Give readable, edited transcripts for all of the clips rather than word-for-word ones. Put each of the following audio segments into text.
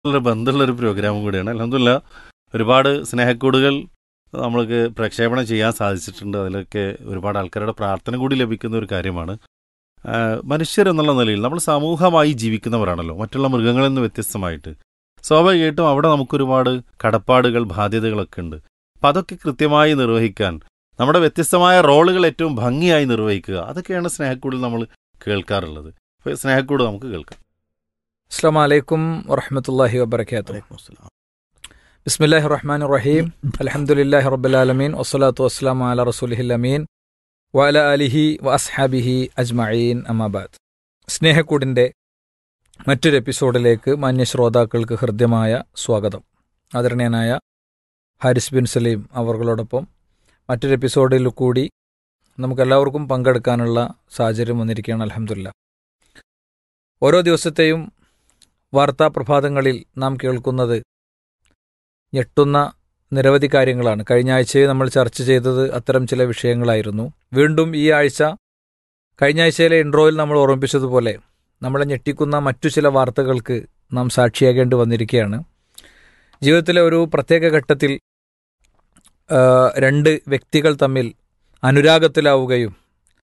ബന്ധമുള്ളൊരു പ്രോഗ്രാമും കൂടിയാണ്. അൽഹംദുലില്ലാ ഒരുപാട് സ്നേഹക്കൂടുകൾ നമ്മൾക്ക് പ്രക്ഷേപണം ചെയ്യാൻ സാധിച്ചിട്ടുണ്ട്. അതിലൊക്കെ ഒരുപാട് ആൾക്കാരുടെ പ്രാർത്ഥന കൂടി ലഭിക്കുന്ന ഒരു കാര്യമാണ്. മനുഷ്യരെന്നുള്ള നിലയിൽ നമ്മൾ സമൂഹമായി ജീവിക്കുന്നവരാണല്ലോ, മറ്റുള്ള മൃഗങ്ങളിൽ നിന്ന് വ്യത്യസ്തമായിട്ട്. സ്വാഭാവികമായിട്ടും അവിടെ നമുക്കൊരുപാട് കടപ്പാടുകൾ, ബാധ്യതകളൊക്കെ ഉണ്ട്. അപ്പം അതൊക്കെ കൃത്യമായി നിർവഹിക്കാൻ നമ്മുടെ വ്യത്യസ്തമായ റോളുകൾ ഏറ്റവും ഭംഗിയായി നിർവഹിക്കുക, അതൊക്കെയാണ് സ്നേഹക്കൂടിൽ നമ്മൾ കേൾക്കാറുള്ളത്. അപ്പോൾ സ്നേഹക്കൂട് നമുക്ക് കേൾക്കാം. അസ്സലാമു അലൈക്കും വറഹ്മത്തുള്ളാഹി വബറകാതുഹു. ബിസ്മില്ലാഹിർ റഹ്മാനിർ റഹീം. അൽഹംദുലില്ലാഹി റബ്ബിൽ ആലമീൻ വസ്സലാത്തു വസ്സലാമു അലാ റസൂലിഹിൽ അമീൻ വഅലാ ആലിഹി വഅസ്ഹാബിഹി അജ്മഈൻ അമ്മാ ബഅദ്. സ്നേഹക്കൂടിൻ്റെ മറ്റൊരു എപ്പിസോഡിലേക്ക് മാന്യ ശ്രോതാക്കൾക്ക് ഹൃദ്യമായ സ്വാഗതം. ആദരണീയനായ ഹാരിസ് ബിൻ സലീം അവർകളോടൊപ്പം മറ്റൊരു എപ്പിസോഡിൽ കൂടി നമുക്കെല്ലാവർക്കും പങ്കെടുക്കാനുള്ള സാഹചര്യം വന്നിരിക്കുകയാണ്. അൽഹംദുലില്ലാ. ഓരോ ദിവസത്തെയും വാർത്താ പ്രഭാതങ്ങളിൽ നാം കേൾക്കുന്നത് ഞെട്ടുന്ന നിരവധി കാര്യങ്ങളാണ്. കഴിഞ്ഞ ആഴ്ചയിൽ നമ്മൾ ചർച്ച ചെയ്തത് അത്തരം ചില വിഷയങ്ങളായിരുന്നു. വീണ്ടും ഈ ആഴ്ച കഴിഞ്ഞ ആഴ്ചയിലെ ഇൻട്രോയിൽ നമ്മൾ ഓർമ്മിപ്പിച്ചതുപോലെ നമ്മളെ ഞെട്ടിക്കുന്ന മറ്റു ചില വാർത്തകൾക്ക് നാം സാക്ഷിയാകേണ്ടി വന്നിരിക്കുകയാണ്. ജീവിതത്തിലെ ഒരു പ്രത്യേക ഘട്ടത്തിൽ രണ്ട് വ്യക്തികൾ തമ്മിൽ അനുരാഗത്തിലാവുകയും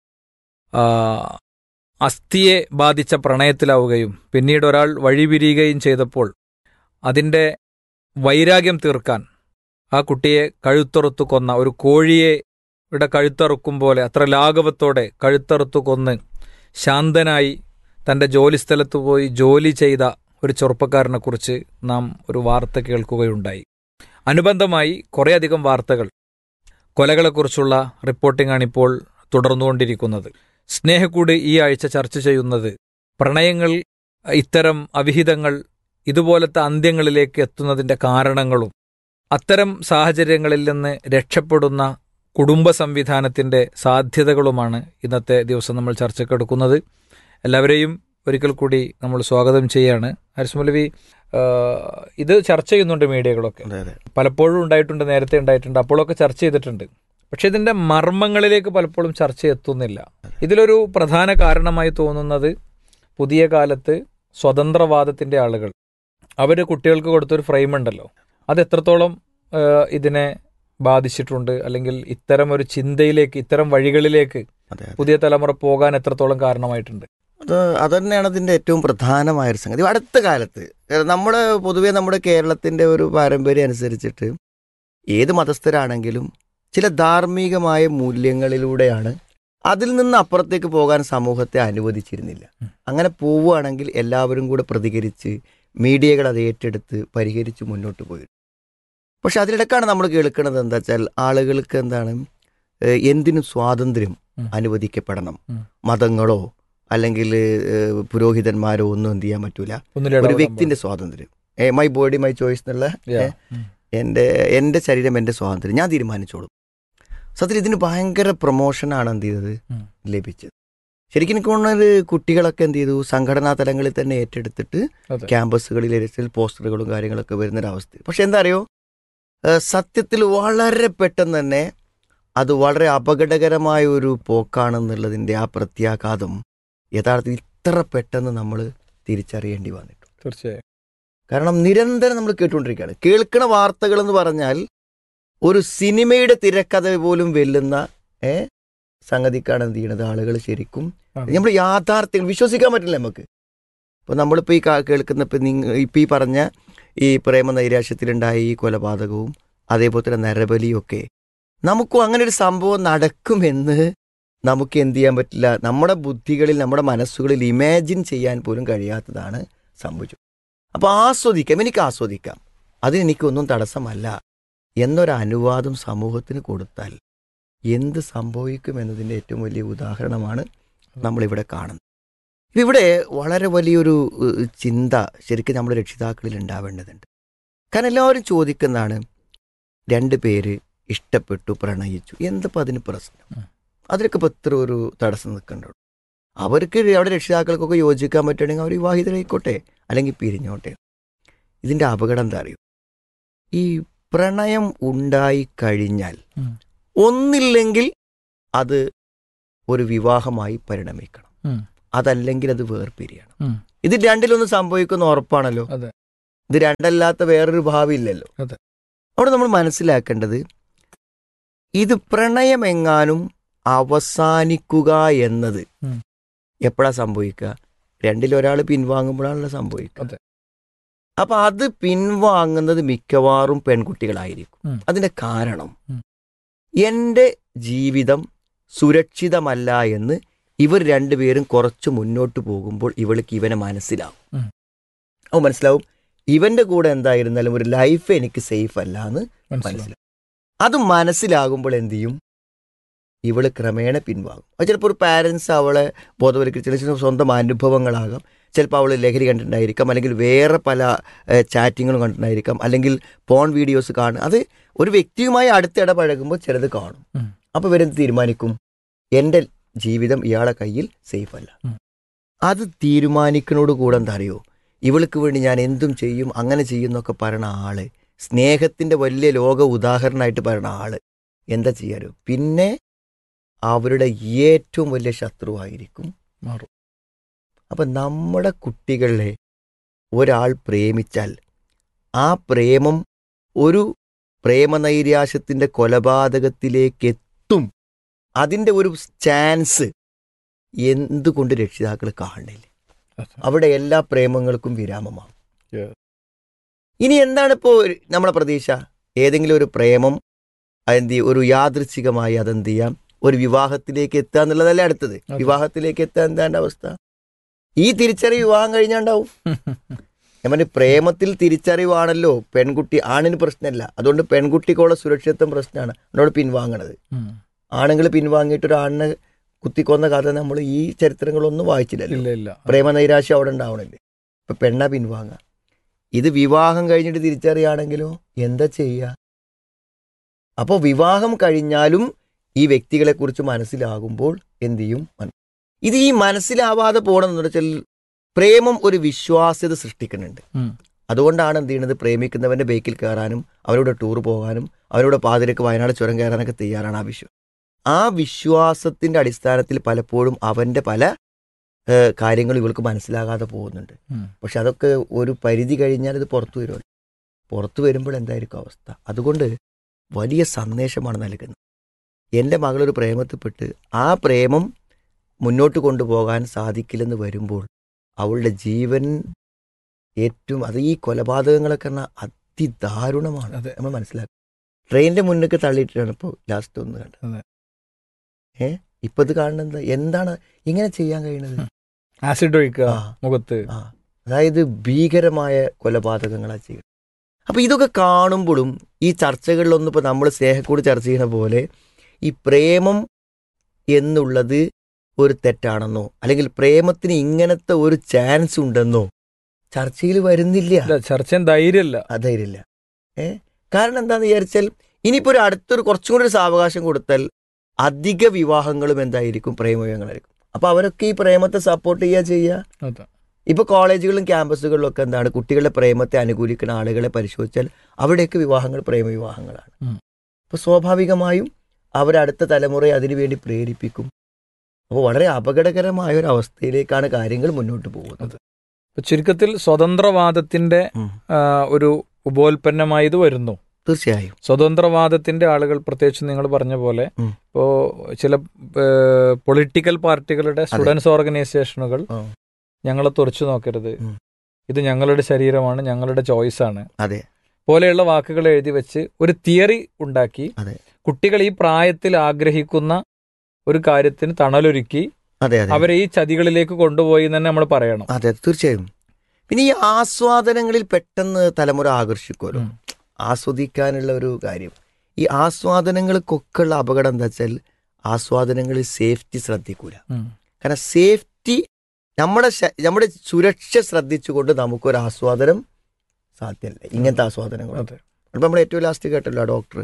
അസ്ഥിയെ ബാധിച്ച പ്രണയത്തിലാവുകയും പിന്നീട് ഒരാൾ വഴിപിരിയുകയും ചെയ്തപ്പോൾ അതിൻ്റെ വൈരാഗ്യം തീർക്കാൻ ആ കുട്ടിയെ കഴുത്തറുത്തു കൊന്ന, ഒരു കോഴിയുടെ കഴുത്തറുക്കും പോലെ അത്ര ലാഘവത്തോടെ കഴുത്തറുത്തു കൊന്ന് ശാന്തനായി തൻ്റെ ജോലിസ്ഥലത്ത് പോയി ജോലി ചെയ്ത ഒരു ചെറുപ്പക്കാരനെക്കുറിച്ച് നാം ഒരു വാർത്ത കേൾക്കുകയുണ്ടായി. അനുബന്ധമായി കുറേയധികം വാർത്തകൾ, കൊലകളെക്കുറിച്ചുള്ള റിപ്പോർട്ടിംഗാണിപ്പോൾ തുടർന്നുകൊണ്ടിരിക്കുന്നത്. സ്നേഹക്കൂട് ഈ ആഴ്ച ചർച്ച ചെയ്യുന്നത് പ്രണയങ്ങൾ, ഇത്തരം അവിഹിതങ്ങൾ ഇതുപോലത്തെ അന്ത്യങ്ങളിലേക്ക് എത്തുന്നതിൻ്റെ കാരണങ്ങളും അത്തരം സാഹചര്യങ്ങളിൽ നിന്ന് രക്ഷപ്പെടുന്ന കുടുംബ സംവിധാനത്തിൻ്റെ സാധ്യതകളുമാണ് ഇന്നത്തെ ദിവസം നമ്മൾ ചർച്ചക്കെടുക്കുന്നത്. എല്ലാവരെയും ഒരിക്കൽ കൂടി നമ്മൾ സ്വാഗതം ചെയ്യാണ്. ഹാരിസ് മൗലവി, ഇത് ചർച്ച ചെയ്യുന്നുണ്ട് മീഡിയകളൊക്കെ, പലപ്പോഴും ഉണ്ടായിട്ടുണ്ട്, നേരത്തെ ഉണ്ടായിട്ടുണ്ട്, അപ്പോഴൊക്കെ ചർച്ച ചെയ്തിട്ടുണ്ട്. പക്ഷെ ഇതിൻ്റെ മർമ്മങ്ങളിലേക്ക് പലപ്പോഴും ചർച്ച എത്തുന്നില്ല. ഇതിലൊരു പ്രധാന കാരണമായി തോന്നുന്നത് പുതിയ കാലത്ത് സ്വതന്ത്രവാദത്തിൻ്റെ ആളുകൾ അവർ കുട്ടികൾക്ക് കൊടുത്തൊരു ഫ്രെയിം ഉണ്ടല്ലോ, അത് എത്രത്തോളം ഇതിനെ ബാധിച്ചിട്ടുണ്ട്, അല്ലെങ്കിൽ ഇത്തരം ഒരു ചിന്തയിലേക്ക്, ഇത്തരം വഴികളിലേക്ക് പുതിയ തലമുറ പോകാൻ എത്രത്തോളം കാരണമായിട്ടുണ്ട്. അത് തന്നെയാണ് അതിൻ്റെ ഏറ്റവും പ്രധാനമായൊരു സംഗതി. അടുത്ത കാലത്ത് പൊതുവെ നമ്മുടെ കേരളത്തിൻ്റെ ഒരു പാരമ്പര്യം അനുസരിച്ചിട്ട് ഏത് മതസ്ഥരാണെങ്കിലും ചില ധാർമ്മികമായ മൂല്യങ്ങളിലൂടെയാണ്, അതിൽ നിന്ന് അപ്പുറത്തേക്ക് പോകാൻ സമൂഹത്തെ അനുവദിച്ചിരുന്നില്ല. അങ്ങനെ പോവുകയാണെങ്കിൽ എല്ലാവരും കൂടെ പ്രതികരിച്ച് മീഡിയകൾ അത് ഏറ്റെടുത്ത് പരിഹരിച്ച് മുന്നോട്ട് പോയി. പക്ഷെ അതിലിടക്കാണ് നമ്മൾ കേൾക്കുന്നത് എന്താ വെച്ചാൽ, ആളുകൾക്ക് എന്താണ്, എന്തിനും സ്വാതന്ത്ര്യം അനുവദിക്കപ്പെടണം, മതങ്ങളോ അല്ലെങ്കിൽ പുരോഹിതന്മാരോ ഒന്നും എന്ത് ചെയ്യാൻ പറ്റൂല, ഒരു വ്യക്തിന്റെ സ്വാതന്ത്ര്യം, മൈ ബോഡി മൈ ചോയ്സ് എന്നുള്ള എൻ്റെ ശരീരം എൻ്റെ സ്വാതന്ത്ര്യം, ഞാൻ തീരുമാനിച്ചോളും. സത്യത്തിൽ ഇതിന് ഭയങ്കര പ്രൊമോഷനാണ് എന്ത് ചെയ്തത്, ലഭിച്ചത്. ശരിക്കും എനിക്ക് തോന്നുന്നത് കുട്ടികളൊക്കെ എന്ത് ചെയ്തു, സംഘടനാ തലങ്ങളിൽ തന്നെ ഏറ്റെടുത്തിട്ട് ക്യാമ്പസുകളിൽ പോസ്റ്ററുകളും കാര്യങ്ങളൊക്കെ വരുന്നൊരവസ്ഥ. പക്ഷെ എന്താ അറിയോ, സത്യത്തിൽ വളരെ പെട്ടെന്ന് തന്നെ അത് വളരെ അപകടകരമായ ഒരു പോക്കാണെന്നുള്ളതിൻ്റെ ആ പ്രത്യാഘാതം യഥാർത്ഥത്തിൽ ഇത്ര പെട്ടെന്ന് നമ്മൾ തിരിച്ചറിയേണ്ടി വന്നിട്ടു. തീർച്ചയായും. കാരണം നിരന്തരം നമ്മൾ കേട്ടുകൊണ്ടിരിക്കുകയാണ്. കേൾക്കുന്ന വാർത്തകൾ എന്ന് പറഞ്ഞാൽ ഒരു സിനിമയുടെ തിരക്കഥ പോലും വെല്ലുന്ന സംഗതിക്കാണ് എന്ത് ചെയ്യണത്, ആളുകൾ ശരിക്കും നമ്മൾ യാഥാർത്ഥ്യങ്ങൾ വിശ്വസിക്കാൻ പറ്റില്ല നമുക്ക്. ഇപ്പോൾ നമ്മളിപ്പോൾ ഈ കേൾക്കുന്ന ഇപ്പം ഈ പറഞ്ഞ ഈ പ്രേമ നൈരാശ്യത്തിലുണ്ടായ ഈ കൊലപാതകവും അതേപോലെ തന്നെ നരബലിയും ഒക്കെ നമുക്കും അങ്ങനെ ഒരു സംഭവം നടക്കുമെന്ന് നമുക്ക് എന്ത് ചെയ്യാൻ പറ്റില്ല, നമ്മുടെ ബുദ്ധികളിൽ, നമ്മുടെ മനസ്സുകളിൽ ഇമാജിൻ ചെയ്യാൻ പോലും കഴിയാത്തതാണ് സംഭവിച്ചത്. അപ്പോൾ ആസ്വദിക്കാം, എനിക്ക് ആസ്വദിക്കാം, അതിനെനിക്കൊന്നും തടസ്സമല്ല എന്നൊരു അനുവാദം സമൂഹത്തിന് കൊടുത്താൽ എന്ത് സംഭവിക്കും എന്നതിൻ്റെ ഏറ്റവും വലിയ ഉദാഹരണമാണ് നമ്മളിവിടെ കാണുന്നത്. ഇവിടെ വളരെ വലിയൊരു ചിന്ത ശരിക്കും നമ്മുടെ രക്ഷിതാക്കളിൽ ഉണ്ടാവേണ്ടതുണ്ട്. കാരണം എല്ലാവരും ചോദിക്കുന്നതാണ്, രണ്ട് പേര് ഇഷ്ടപ്പെട്ടു, പ്രണയിച്ചു, എന്തപ്പോൾ അതിന് പ്രശ്നം, അതിനൊക്കെ ഇപ്പോൾ ഇത്ര ഒരു തടസ്സം നിൽക്കണ്ടോ, അവർക്ക് അവിടെ രക്ഷിതാക്കൾക്കൊക്കെ യോജിക്കാൻ പറ്റുകയാണെങ്കിൽ അവർ വിവാഹിതരായിക്കോട്ടെ, അല്ലെങ്കിൽ പിരിഞ്ഞോട്ടെ. ഇതിൻ്റെ അപകടം എന്താ അറിയും, ഈ പ്രണയം ഉണ്ടായിക്കഴിഞ്ഞാൽ ഒന്നില്ലെങ്കിൽ അത് ഒരു വിവാഹമായി പരിണമിക്കണം, അതല്ലെങ്കിൽ അത് വേർപിരിയണം. ഇത് രണ്ടിലൊന്നും സംഭവിക്കുന്ന ഉറപ്പാണല്ലോ. ഇത് രണ്ടല്ലാത്ത വേറൊരു ഭാവി ഇല്ലല്ലോ. അതെ. അവിടെ നമ്മൾ മനസ്സിലാക്കേണ്ടത് ഇത് പ്രണയമെങ്ങാനും അവസാനിക്കുക എന്നത് എപ്പോഴാ സംഭവിക്കുക? രണ്ടിലൊരാൾ പിൻവാങ്ങുമ്പോഴാണല്ലോ സംഭവിക്കുക. അതെ. അപ്പൊ അത് പിൻവാങ്ങുന്നത് മിക്കവാറും പെൺകുട്ടികളായിരിക്കും. അതിന്റെ കാരണം എൻ്റെ ജീവിതം സുരക്ഷിതമല്ല എന്ന് ഇവർ രണ്ടുപേരും കുറച്ച് മുന്നോട്ട് പോകുമ്പോൾ ഇവൾക്ക് ഇവനെ മനസ്സിലാവും. അവ മനസ്സിലാവും ഇവന്റെ കൂടെ എന്തായിരുന്നാലും ഒരു ലൈഫ് എനിക്ക് സേഫ് അല്ല എന്ന് മനസ്സിലാവും. അത് മനസ്സിലാകുമ്പോൾ എന്ത് ചെയ്യും? ഇവള് ക്രമേണ പിൻവാങ്ങും. അത് ചിലപ്പോൾ ഒരു പാരൻസ് അവളെ ബോധവൽക്കരിച്ച സ്വന്തം അനുഭവങ്ങളാകാം, ചിലപ്പോൾ അവൾ ലഹരി കണ്ടിട്ടുണ്ടായിരിക്കാം, അല്ലെങ്കിൽ വേറെ പല ചാറ്റിങ്ങുകളും കണ്ടിട്ടുണ്ടായിരിക്കാം, അല്ലെങ്കിൽ പോൺ വീഡിയോസ് കാണും. അത് ഒരു വ്യക്തിയുമായി അടുത്തിടപഴകുമ്പോൾ ചിലത് കാണും. അപ്പോൾ ഇവരെന്ത് തീരുമാനിക്കും? എൻ്റെ ജീവിതം ഇയാളെ കയ്യിൽ സേഫ് അല്ല. അത് തീരുമാനിക്കുന്നതോട് കൂടെ എന്താ അറിയോ, ഇവൾക്ക് വേണ്ടി ഞാൻ എന്തും ചെയ്യും, അങ്ങനെ ചെയ്യുന്നൊക്കെ പറയുന്ന ആള്, സ്നേഹത്തിൻ്റെ വലിയ ലോക ഉദാഹരണമായിട്ട് പറയുന്ന ആള് എന്താ ചെയ്യാറോ, പിന്നെ അവരുടെ ഏറ്റവും വലിയ ശത്രുവായിരിക്കും മാറും. അപ്പം നമ്മുടെ കുട്ടികളെ ഒരാൾ പ്രേമിച്ചാൽ ആ പ്രേമം ഒരു പ്രേമനൈരാശ്യത്തിൻ്റെ കൊലപാതകത്തിലേക്ക് എത്തും. അതിൻ്റെ ഒരു ചാൻസ് എന്തുകൊണ്ട് രക്ഷിതാക്കൾ കാണുന്നില്ല? അവിടെ എല്ലാ പ്രേമങ്ങൾക്കും വിരാമമാകും. ഇനി എന്താണ് ഇപ്പോൾ നമ്മളെ പ്രതീക്ഷ? ഏതെങ്കിലും ഒരു പ്രേമം അതെന്ത് ചെയ്യും, ഒരു യാദൃച്ഛികമായി അതെന്ത് ചെയ്യാം, ഒരു വിവാഹത്തിലേക്ക് എത്തുക എന്നുള്ളതല്ലേ അടുത്തത്. വിവാഹത്തിലേക്ക് എത്താൻ എന്താണ്ട് അവസ്ഥ? ഈ തിരിച്ചറിവ് വിവാഹം കഴിഞ്ഞാണ്ടാവും. ഞാൻ പറഞ്ഞു, പ്രേമത്തിൽ തിരിച്ചറിവാണല്ലോ പെൺകുട്ടി. ആണിന് പ്രശ്നമല്ല, അതുകൊണ്ട് പെൺകുട്ടിക്കുള്ള സുരക്ഷിതത്വം പ്രശ്നമാണ് എന്നോട് പിൻവാങ്ങണത്. ആണുങ്ങൾ പിൻവാങ്ങിയിട്ട് ഒരു ആണിനെ കുത്തിക്കൊന്ന കഥ നമ്മൾ ഈ ചരിത്രങ്ങളൊന്നും വായിച്ചില്ലല്ലോ. പ്രേമനൈരാശ്യം അവിടെ ഉണ്ടാവണില്ലേ? ഇപ്പൊ പെണ്ണ പിൻവാങ്ങ. ഇത് വിവാഹം കഴിഞ്ഞിട്ട് തിരിച്ചറിയാണെങ്കിലോ എന്താ ചെയ്യുക? അപ്പോൾ വിവാഹം കഴിഞ്ഞാലും ഈ വ്യക്തികളെ കുറിച്ച് മനസ്സിലാകുമ്പോൾ എന്ത് ചെയ്യും? ഇത് ഈ മനസ്സിലാവാതെ പോകണമെന്ന് വെച്ചാൽ പ്രേമം ഒരു വിശ്വാസ്യത സൃഷ്ടിക്കുന്നുണ്ട്. അതുകൊണ്ടാണ് എന്ത് ചെയ്യുന്നത്, പ്രേമിക്കുന്നവന്റെ ബൈക്കിൽ കയറാനും അവരോട് ടൂർ പോകാനും അവരോട് പാതിരക്ക് വയനാട് ചുരം കയറാനൊക്കെ തയ്യാറാണ്. ആ വിശ്വാസത്തിന്റെ അടിസ്ഥാനത്തിൽ പലപ്പോഴും അവന്റെ പല കാര്യങ്ങളും ഇവൾക്ക് മനസ്സിലാകാതെ പോകുന്നുണ്ട്. പക്ഷെ അതൊക്കെ ഒരു പരിധി കഴിഞ്ഞാൽ ഇത് പുറത്തു വരുമല്ലോ. പുറത്തു വരുമ്പോൾ എന്തായിരിക്കും അവസ്ഥ? അതുകൊണ്ട് വലിയ സന്ദേശമാണ് നൽകുന്നത്. എൻ്റെ മകളൊരു പ്രേമത്തിൽപ്പെട്ട് ആ പ്രേമം മുന്നോട്ട് കൊണ്ടുപോകാൻ സാധിക്കില്ലെന്ന് വരുമ്പോൾ അവളുടെ ജീവൻ ഏറ്റവും, അത് ഈ കൊലപാതകങ്ങളൊക്കെ പറഞ്ഞാൽ അതിദാരുണമാണ്. നമ്മൾ മനസ്സിലാക്കുക. ട്രെയിനിന്റെ മുന്നിലേക്ക് തള്ളിയിട്ടാണ് ഇപ്പോൾ ലാസ്റ്റ് ഒന്ന് കണ്ടത്. ഇപ്പൊ ഇത് കാണുന്നത് എന്താണ് ഇങ്ങനെ ചെയ്യാൻ കഴിയുന്നത്? ആസിഡ് ഒഴിക്കുക മുഖത്ത്. അതായത് ഭീകരമായ കൊലപാതകങ്ങളാണ് ചെയ്യുന്നത്. അപ്പൊ ഇതൊക്കെ കാണുമ്പോഴും ഈ ചർച്ചകളിലൊന്നും ഇപ്പൊ നമ്മൾ സ്നേഹക്കൂട് ചർച്ച ചെയ്യുന്ന പോലെ ഈ പ്രേമം എന്നുള്ളത് ഒരു തെറ്റാണെന്നോ അല്ലെങ്കിൽ പ്രേമത്തിന് ഇങ്ങനത്തെ ഒരു ചാൻസ് ഉണ്ടെന്നോ ചർച്ചയിൽ വരുന്നില്ല. ചർച്ച ധൈര്യമില്ല. ധൈര്യമില്ല. കാരണം എന്താന്ന് വിചാരിച്ചാൽ ഇനിയിപ്പോ ഒരു അടുത്തൊരു കുറച്ചും കൂടി ഒരു സാവകാശം കൊടുത്താൽ അധിക വിവാഹങ്ങളും എന്തായിരിക്കും? പ്രേമവിവാഹങ്ങളായിരിക്കും. അപ്പൊ അവരൊക്കെ ഈ പ്രേമത്തെ സപ്പോർട്ട് ചെയ്യുക. ഇപ്പൊ കോളേജുകളിലും ക്യാമ്പസുകളിലും ഒക്കെ എന്താണ്, കുട്ടികളുടെ പ്രേമത്തെ അനുകൂലിക്കുന്ന ആളുകളെ പരിശോധിച്ചാൽ അവിടെയൊക്കെ വിവാഹങ്ങൾ പ്രേമവിവാഹങ്ങളാണ്. അപ്പൊ സ്വാഭാവികമായും അവരടുത്ത തലമുറയെ അതിനുവേണ്ടി പ്രേരിപ്പിക്കും. അപ്പോൾ വളരെ അപകടകരമായ ഒരു അവസ്ഥയിലേക്കാണ് കാര്യങ്ങൾ മുന്നോട്ട് പോകുന്നത്. ചുരുക്കത്തിൽ സ്വതന്ത്രവാദത്തിന്റെ ഒരു ഉപോൽപ്പന്നമായി ഇത് വരുന്നു. തീർച്ചയായും സ്വതന്ത്രവാദത്തിന്റെ ആളുകൾ, പ്രത്യേകിച്ച് നിങ്ങൾ പറഞ്ഞ പോലെ ഇപ്പോ ചില പൊളിറ്റിക്കൽ പാർട്ടികളുടെ സ്റ്റുഡൻസ് ഓർഗനൈസേഷനുകൾ ഞങ്ങളെ തുറച്ചു നോക്കരുത്, ഇത് ഞങ്ങളുടെ ശരീരമാണ്, ഞങ്ങളുടെ ചോയ്സാണ് പോലെയുള്ള വാക്കുകൾ എഴുതി വെച്ച് ഒരു തിയറി ഉണ്ടാക്കി കുട്ടികൾ ഈ പ്രായത്തിൽ ആഗ്രഹിക്കുന്ന ഒരു കാര്യത്തിന് തണലൊരുക്കി അവരെ ഈ ചതികളിലേക്ക് കൊണ്ടുപോയി തന്നെ നമ്മൾ പറയണം. അതെ, തീർച്ചയായും. പിന്നെ ഈ ആസ്വാദനങ്ങളിൽ പെട്ടെന്ന് തലമുറ ആകർഷിക്കുമല്ലോ, ആസ്വദിക്കാനുള്ള ഒരു കാര്യം. ഈ ആസ്വാദനങ്ങൾക്കൊക്കെ ഉള്ള അപകടം എന്താ വെച്ചാൽ ആസ്വാദനങ്ങളിൽ സേഫ്റ്റി ശ്രദ്ധിക്കൂല. കാരണം സേഫ്റ്റി നമ്മുടെ സുരക്ഷ ശ്രദ്ധിച്ചുകൊണ്ട് നമുക്കൊരു ആസ്വാദനം സാധ്യമല്ല. ഇങ്ങനത്തെ ആസ്വാദനങ്ങൾ അപ്പം നമ്മൾ ഏറ്റവും ലാസ്റ്റ് കേട്ടല്ലോ, ഡോക്ടർ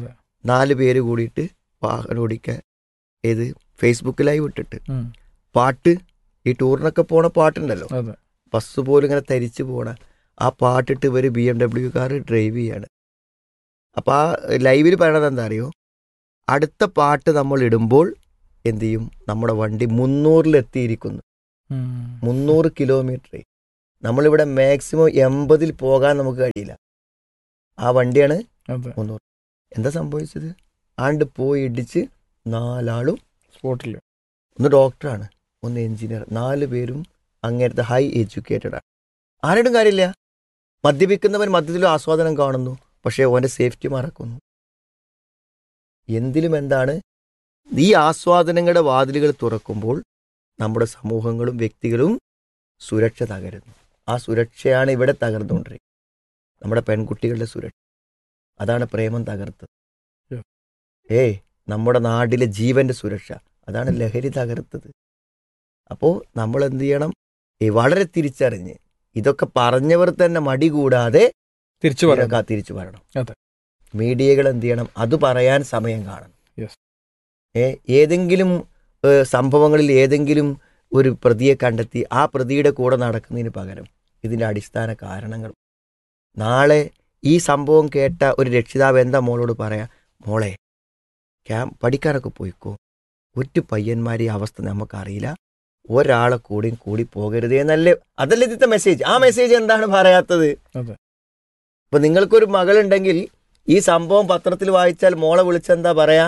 4 പേര് കൂടിയിട്ട് വാഹനം ഓടിക്കാൻ ഏത് ഫേസ്ബുക്ക് ലൈവ് ഇട്ടിട്ട് പാട്ട്, ഈ ടൂറിനൊക്കെ പോണ പാട്ടുണ്ടല്ലോ, ബസ് പോലും ഇങ്ങനെ തരിച്ചു പോണ ആ പാട്ടിട്ട് ഇവർ BMW കാർ ഡ്രൈവ് ചെയ്യാണ്. അപ്പം ആ ലൈവിൽ പറയണത് എന്താ അറിയോ, അടുത്ത പാട്ട് നമ്മൾ ഇടുമ്പോൾ എന്ത് ചെയ്യും, നമ്മുടെ വണ്ടി 300-ലെത്തിയിരിക്കുന്നു. 300 കിലോമീറ്റർ നമ്മളിവിടെ മാക്സിമം 80 പോകാൻ നമുക്ക് കഴിയില്ല. ആ വണ്ടിയാണ് അതെ 300. എന്താ സംഭവിച്ചത്? ആണ്ട് പോയി ഇടിച്ച് 4 ആളും സ്പോട്ടിൽ. ഒന്ന് ഡോക്ടറാണ്, ഒന്ന് എഞ്ചിനീയർ, 4 പേരും അങ്ങേരത്തെ ഹൈ എഡ്യൂക്കേറ്റഡ് ആണ്. ആരോടും കാര്യമില്ല. മദ്യപിക്കുന്നവൻ മദ്യത്തിലും ആസ്വാദനം കാണുന്നു, പക്ഷേ ഓൻ്റെ സേഫ്റ്റി മറക്കുന്നു. എന്തിലും എന്താണ് ഈ ആസ്വാദനങ്ങളുടെ വാതിലുകൾ തുറക്കുമ്പോൾ നമ്മുടെ സമൂഹങ്ങളും വ്യക്തികളും സുരക്ഷ തകരുന്നു. ആ സുരക്ഷയാണ് ഇവിടെ തകർന്നുകൊണ്ടിരിക്കുന്നത്. നമ്മുടെ പെൺകുട്ടികളുടെ സുരക്ഷ, അതാണ് പ്രേമം തകർത്തത്. നമ്മുടെ നാട്ടിലെ ജീവന്റെ സുരക്ഷ, അതാണ് ലഹരി തകർത്തത്. അപ്പോൾ നമ്മൾ എന്ത് ചെയ്യണം? വളരെ തിരിച്ചറിഞ്ഞ് ഇതൊക്കെ പറഞ്ഞവർ തന്നെ മടി കൂടാതെ തിരിച്ചു പറയണം. മീഡിയകൾ എന്ത് ചെയ്യണം? അത് പറയാൻ സമയം കാണണം. ഏതെങ്കിലും സംഭവങ്ങളിൽ ഏതെങ്കിലും ഒരു പ്രതിയെ കണ്ടെത്തി ആ പ്രതിയുടെ കൂടെ നടക്കുന്നതിന് പകരം ഇതിൻ്റെ അടിസ്ഥാന കാരണങ്ങൾ, നാളെ ഈ സംഭവം കേട്ട ഒരു രക്ഷിതാവ് എന്താ മോളോട് പറയാ? മോളെ പഠിക്കാനൊക്കെ പോയിക്കോ, ഒറ്റ പയ്യന്മാരെ അവസ്ഥ നമുക്കറിയില്ല, ഒരാളെ കൂടി പോകരുതേ എന്നല്ലേ? അതല്ലേ ഇതിത്തെ മെസ്സേജ്. ആ മെസ്സേജ് എന്താണ് പറയാത്തത്? ഇപ്പൊ നിങ്ങൾക്കൊരു മകളുണ്ടെങ്കിൽ ഈ സംഭവം പത്രത്തിൽ വായിച്ചാൽ മോളെ വിളിച്ചെന്താ പറയാ?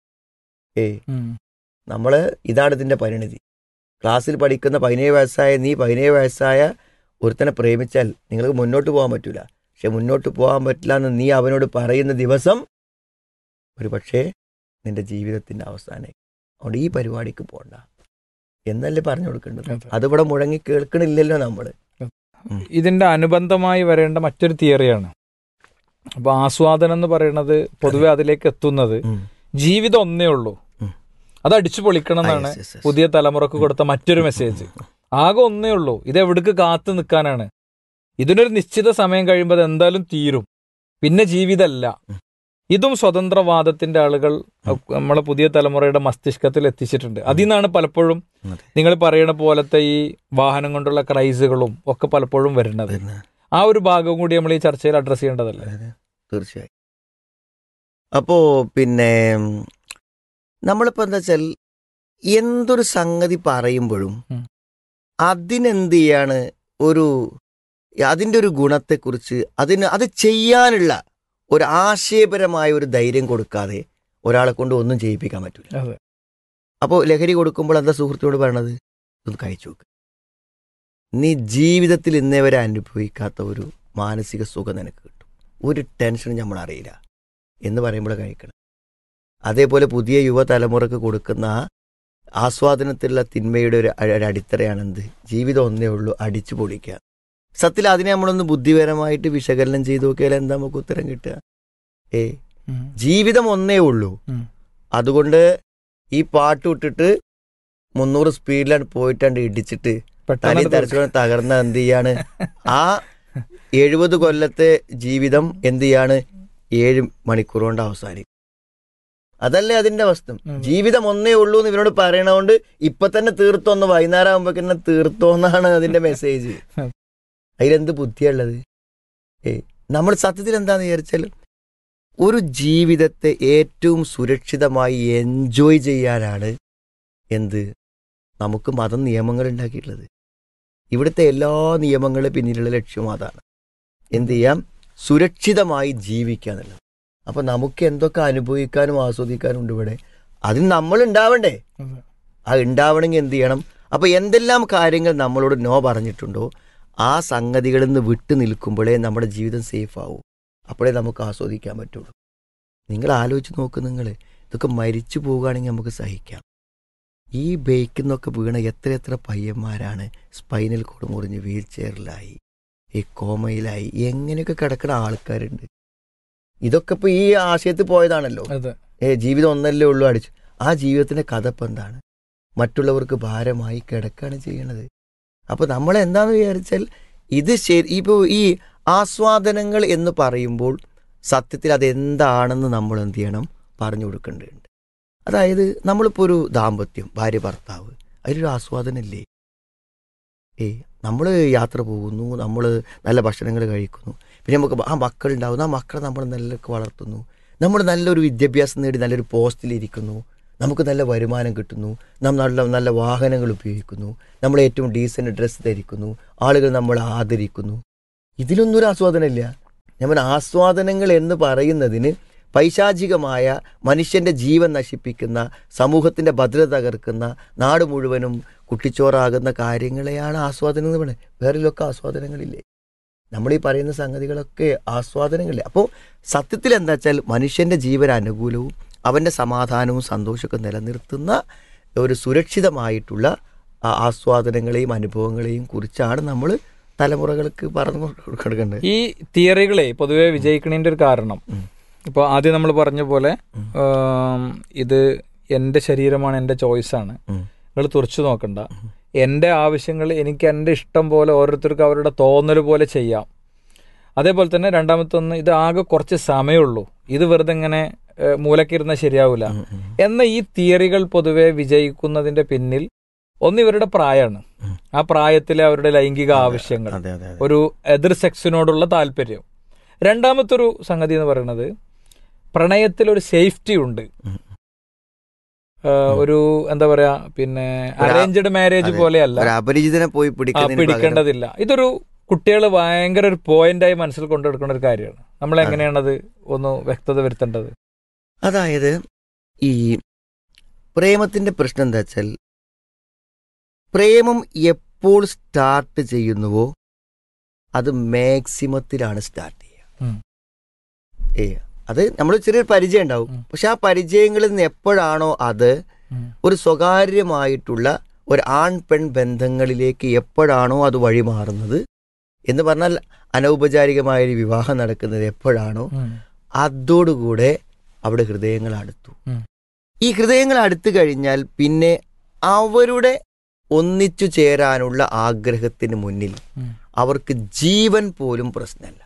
നമ്മള് ഇതാണ് ഇതിന്റെ പരിണിതി. ക്ലാസ്സിൽ പഠിക്കുന്ന 17 വയസ്സായ ഒരുത്തനെ പ്രേമിച്ചാൽ നിങ്ങൾക്ക് മുന്നോട്ട് പോകാൻ പറ്റൂല. പക്ഷെ മുന്നോട്ട് പോകാൻ പറ്റില്ല എന്ന് നീ അവനോട് പറയുന്ന ദിവസം ഒരു പക്ഷേ നിന്റെ ജീവിതത്തിന്റെ അവസാനം. അതുകൊണ്ട് ഈ പരിപാടിക്ക് പോണ്ട എന്നല്ലേ പറഞ്ഞു കൊടുക്കേണ്ടത്. അതിവിടെ മുഴങ്ങി കേൾക്കണില്ലല്ലോ നമ്മള്. ഇതിന്റെ അനുബന്ധമായി വരേണ്ട മറ്റൊരു തിയറിയാണ്. അപ്പൊ ആസ്വാദനം എന്ന് പറയുന്നത് പൊതുവെ അതിലേക്ക് എത്തുന്നത് ജീവിതം ഒന്നേ ഉള്ളൂ, അത് അടിച്ചു പൊളിക്കണം എന്നാണ് പുതിയ തലമുറക്ക് കൊടുത്ത മറ്റൊരു മെസ്സേജ്. ആകെ ഒന്നേ ഉള്ളൂ, ഇത് എവിടേക്ക് കാത്തു നിൽക്കാനാണ്? ഇതിനൊരു നിശ്ചിത സമയം കഴിയുമ്പോൾ എന്തായാലും തീരും, പിന്നെ ജീവിതമല്ല. ഇതും സ്വതന്ത്രവാദത്തിന്റെ ആളുകൾ നമ്മളെ പുതിയ തലമുറയുടെ മസ്തിഷ്കത്തിൽ എത്തിച്ചിട്ടുണ്ട്. അതിൽ നിന്നാണ് പലപ്പോഴും നിങ്ങൾ പറയുന്ന പോലത്തെ ഈ വാഹനം കൊണ്ടുള്ള ക്രൈസുകളും ഒക്കെ പലപ്പോഴും വരുന്നത്. ആ ഒരു ഭാഗവും കൂടി നമ്മൾ ഈ ചർച്ചയിൽ അഡ്രസ് ചെയ്യേണ്ടതല്ലേ? തീർച്ചയായും. അപ്പോ പിന്നെ നമ്മളിപ്പോൾ എന്താ വെച്ചാൽ എന്തൊരു സംഗതി പറയുമ്പോഴും അതിനെന്ത് ചെയ്യാണ്, അതിൻ്റെ ഒരു ഗുണത്തെക്കുറിച്ച് അത് ചെയ്യാനുള്ള ഒരു ആശയപരമായ ഒരു ധൈര്യം കൊടുക്കാതെ ഒരാളെ കൊണ്ട് ഒന്നും ചെയ്യിപ്പിക്കാൻ പറ്റില്ല. അപ്പോൾ ലഹരി കൊടുക്കുമ്പോൾ എന്താ സുഹൃത്തിനോട് പറയണത്? ഒന്ന് കഴിച്ചു നോക്ക്, നീ ജീവിതത്തിൽ ഇന്നേ വരെ അനുഭവിക്കാത്ത ഒരു മാനസിക സുഖം നിനക്ക് കിട്ടും, ഒരു ടെൻഷനും നമ്മൾ അറിയില്ല എന്ന് പറയുമ്പോൾ കഴിക്കണം. അതേപോലെ പുതിയ യുവതലമുറക്ക് കൊടുക്കുന്ന ആസ്വാദനത്തിലുള്ള തിന്മയുടെ ഒരു അടിത്തറയാണെന്ത്? ജീവിതം ഒന്നേ ഉള്ളൂ, അടിച്ചു പൊളിക്കുക. സത്യത്തിൽ അതിനെ നമ്മളൊന്ന് ബുദ്ധിപരമായിട്ട് വിശകലനം ചെയ്ത് നോക്കിയാൽ എന്താ നമുക്ക് ഉത്തരം കിട്ടുക? ജീവിതം ഒന്നേ ഉള്ളൂ, അതുകൊണ്ട് ഈ പാട്ട് ഇട്ടിട്ട് 300 സ്പീഡിലാണ് പോയിട്ടാണ്ട് ഇടിച്ചിട്ട് തലി തരച്ചുകൊണ്ട് തകർന്ന എന്ത് ചെയ്യാണ്? ആ 70 കൊല്ലത്തെ ജീവിതം എന്ത് ചെയ്യാണ്? 7 മണിക്കൂർ കൊണ്ട് അവസാനിക്കും. അതല്ലേ അതിന്റെ അവസ്ഥ. ജീവിതം ഒന്നേ ഉള്ളൂ എന്ന് ഇവരോട് പറയണതുകൊണ്ട് ഇപ്പൊ തന്നെ തീർത്തോന്ന്, വൈകുന്നേരം ആകുമ്പോഴേക്ക് തന്നെ തീർത്തോന്നാണ് അതിന്റെ മെസ്സേജ്. അതിലെന്ത് ബുദ്ധിയുള്ളത്? നമ്മൾ സത്യത്തിൽ എന്താന്ന് വിചാരിച്ചാൽ ഒരു ജീവിതത്തെ ഏറ്റവും സുരക്ഷിതമായി എൻജോയ് ചെയ്യാനാണ് നമുക്ക് മതം നിയമങ്ങൾ ഉണ്ടാക്കിയിട്ടുള്ളത്. ഇവിടുത്തെ എല്ലാ നിയമങ്ങളും പിന്നിലുള്ള ലക്ഷ്യം അതാണ്. എന്ത് ചെയ്യാം? സുരക്ഷിതമായി ജീവിക്കുക എന്നുള്ളത്. അപ്പൊ നമുക്ക് എന്തൊക്കെ അനുഭവിക്കാനും ആസ്വദിക്കാനും ഉണ്ട് ഇവിടെ, അതിന് നമ്മൾ ഉണ്ടാവണ്ടേ? ആ ഉണ്ടാവണമെങ്കിൽ എന്ത് ചെയ്യണം? അപ്പൊ എന്തെല്ലാം കാര്യങ്ങൾ നമ്മളോട് നോ പറഞ്ഞിട്ടുണ്ടോ ആ സംഗതികളിൽ നിന്ന് വിട്ടു നിൽക്കുമ്പോഴേ നമ്മുടെ ജീവിതം സേഫ് ആവൂ, അപ്പോഴേ നമുക്ക് ആസ്വദിക്കാൻ പറ്റുള്ളൂ. നിങ്ങൾ ആലോചിച്ച് നോക്ക്, നിങ്ങൾ ഇതൊക്കെ മരിച്ചു പോവുകയാണെങ്കിൽ നമുക്ക് സഹിക്കാം. ഈ ബൈക്കിന്നൊക്കെ വീണ എത്ര പയ്യന്മാരാണ് സ്പൈനൽ കോഡ് മുറിഞ്ഞ് വീൽ ചെയറിലായി, ഈ കോമയിലായി, എങ്ങനെയൊക്കെ കിടക്കുന്ന ആൾക്കാരുണ്ട്. ഇതൊക്കെ ഇപ്പൊ ഈ ആശയത്തിൽ പോയതാണല്ലോ. ജീവിതം ഒന്നല്ലേ ഉള്ളൂ, അടിച്ചു. ആ ജീവിതത്തിന്റെ കഥ ഇപ്പം എന്താണ്? മറ്റുള്ളവർക്ക് ഭാരമായി കിടക്കാണ് ചെയ്യണത്. അപ്പൊ നമ്മൾ എന്താന്ന് വിചാരിച്ചാൽ ഇത് ശരി. ഇപ്പോൾ ഈ ആസ്വാദനങ്ങൾ എന്ന് പറയുമ്പോൾ സത്യത്തിൽ അതെന്താണെന്ന് നമ്മൾ എന്ത് ചെയ്യണം? പറഞ്ഞു കൊടുക്കേണ്ടതുണ്ട്. അതായത് നമ്മളിപ്പോൾ ഒരു ദാമ്പത്യം, ഭാര്യ ഭർത്താവ്, അതിലൊരു ആസ്വാദനമില്ലേ? നമ്മൾ യാത്ര പോകുന്നു, നമ്മൾ നല്ല ഭക്ഷണങ്ങൾ കഴിക്കുന്നു, പിന്നെ നമുക്ക് ആ മക്കളുണ്ടാവുന്നു, ആ മക്കളെ നമ്മൾ നല്ലൊക്കെ വളർത്തുന്നു, നമ്മൾ നല്ലൊരു വിദ്യാഭ്യാസം നേടി നല്ലൊരു പോസ്റ്റിലിരിക്കുന്നു, നമുക്ക് നല്ല വരുമാനം കിട്ടുന്നു, നാം നല്ല നല്ല വാഹനങ്ങൾ ഉപയോഗിക്കുന്നു, നമ്മൾ ഏറ്റവും ഡീസൻറ്റ് ഡ്രസ്സ് ധരിക്കുന്നു, ആളുകൾ നമ്മളെ ആദരിക്കുന്നു. ഇതിലൊന്നും ഒരു ആസ്വാദനമില്ല. നമ്മൾ ആസ്വാദനങ്ങൾ എന്ന് പറയുന്നതിന് പൈശാചികമായ മനുഷ്യൻ്റെ ജീവൻ നശിപ്പിക്കുന്ന, സമൂഹത്തിൻ്റെ ഭദ്രത തകർക്കുന്ന, നാട് മുഴുവനും കുട്ടിച്ചോറാകുന്ന കാര്യങ്ങളെയാണ് ആസ്വാദനം എന്ന് പറയുന്നത്. വേറെയൊക്കെ ആസ്വാദനങ്ങളില്ലേ? നമ്മളീ പറയുന്ന സംഗതികളൊക്കെ ആസ്വാദനങ്ങളില്ലേ? അപ്പോൾ സത്യത്തിൽ എന്താ വെച്ചാൽ മനുഷ്യൻ്റെ ജീവൻ അനുകൂലവും അവൻ്റെ സമാധാനവും സന്തോഷമൊക്കെ നിലനിർത്തുന്ന ഒരു സുരക്ഷിതമായിട്ടുള്ള ആസ്വാദനങ്ങളെയും അനുഭവങ്ങളെയും കുറിച്ചാണ് നമ്മൾ തലമുറകൾക്ക് പറഞ്ഞു കൊടുക്കേണ്ടത്. ഈ തിയറികളെ പൊതുവെ വിജയിക്കണതിൻ്റെ ഒരു കാരണം, ഇപ്പോൾ ആദ്യം നമ്മൾ പറഞ്ഞ പോലെ ഇത് എൻ്റെ ശരീരമാണ്, എൻ്റെ ചോയ്സാണ്, നിങ്ങൾ തുറച്ചു നോക്കണ്ട, എൻ്റെ ആവശ്യങ്ങൾ എനിക്ക് എൻ്റെ ഇഷ്ടം പോലെ ഓരോരുത്തർക്ക് അവരുടെ തോന്നൽ പോലെ ചെയ്യാം. അതേപോലെ തന്നെ രണ്ടാമത്തൊന്ന്, ഇത് ആകെ കുറച്ച് സമയമുള്ളൂ, ഇത് വെറുതെ ഇങ്ങനെ മൂലക്കിരുന്ന ശരിയാവില്ല എന്ന ഈ തിയറികൾ പൊതുവെ വിജയിക്കുന്നതിന്റെ പിന്നിൽ ഒന്ന് ഇവരുടെ പ്രായമാണ്. ആ പ്രായത്തിലെ അവരുടെ ലൈംഗിക ആവശ്യങ്ങൾ, ഒരു എതിർ സെക്സിനോടുള്ള താല്പര്യം. രണ്ടാമത്തൊരു സംഗതി എന്ന് പറയുന്നത് പ്രണയത്തിൽ ഒരു സേഫ്റ്റി ഉണ്ട്. ഒരു എന്താ പറയാ, പിന്നെ അറേഞ്ച്ഡ് മാരേജ് പോലെയല്ല, അപരിചിതനെ പോയി പിടിക്കേണ്ടതില്ല. ഇതൊരു കുട്ടികൾ ഭയങ്കര ഒരു പോയിന്റായി മനസ്സിൽ കൊണ്ടെടുക്കേണ്ട ഒരു കാര്യമാണ്. നമ്മൾ എങ്ങനെയാണത് ഒന്ന് വ്യക്തത വരുത്തേണ്ടത്? അതായത് ഈ പ്രേമത്തിന്റെ പ്രശ്നം എന്താ വെച്ചാൽ, പ്രേമം എപ്പോൾ സ്റ്റാർട്ട് ചെയ്യുന്നുവോ അത് മാക്സിമത്തിലാണ് സ്റ്റാർട്ട് ചെയ്യുക. അത് നമ്മൾ ചെറിയൊരു പരിചയം ഉണ്ടാവും, പക്ഷെ ആ പരിചയങ്ങളിൽ നിന്ന് എപ്പോഴാണോ അത് ഒരു സ്വകാര്യമായിട്ടുള്ള ഒരു ആൺ പെൺ ബന്ധങ്ങളിലേക്ക് എപ്പോഴാണോ അത് വഴിമാറുന്നത് എന്ന് പറഞ്ഞാൽ, അനൗപചാരികമായൊരു വിവാഹം നടക്കുന്നത് എപ്പോഴാണോ അതോടുകൂടെ അവിടെ ഹൃദയങ്ങൾ അടുത്തു. ഈ ഹൃദയങ്ങൾ അടുത്തു കഴിഞ്ഞാൽ പിന്നെ അവരുടെ ഒന്നിച്ചു ചേരാനുള്ള ആഗ്രഹത്തിന് മുന്നിൽ അവർക്ക് ജീവൻ പോലും പ്രശ്നമല്ല,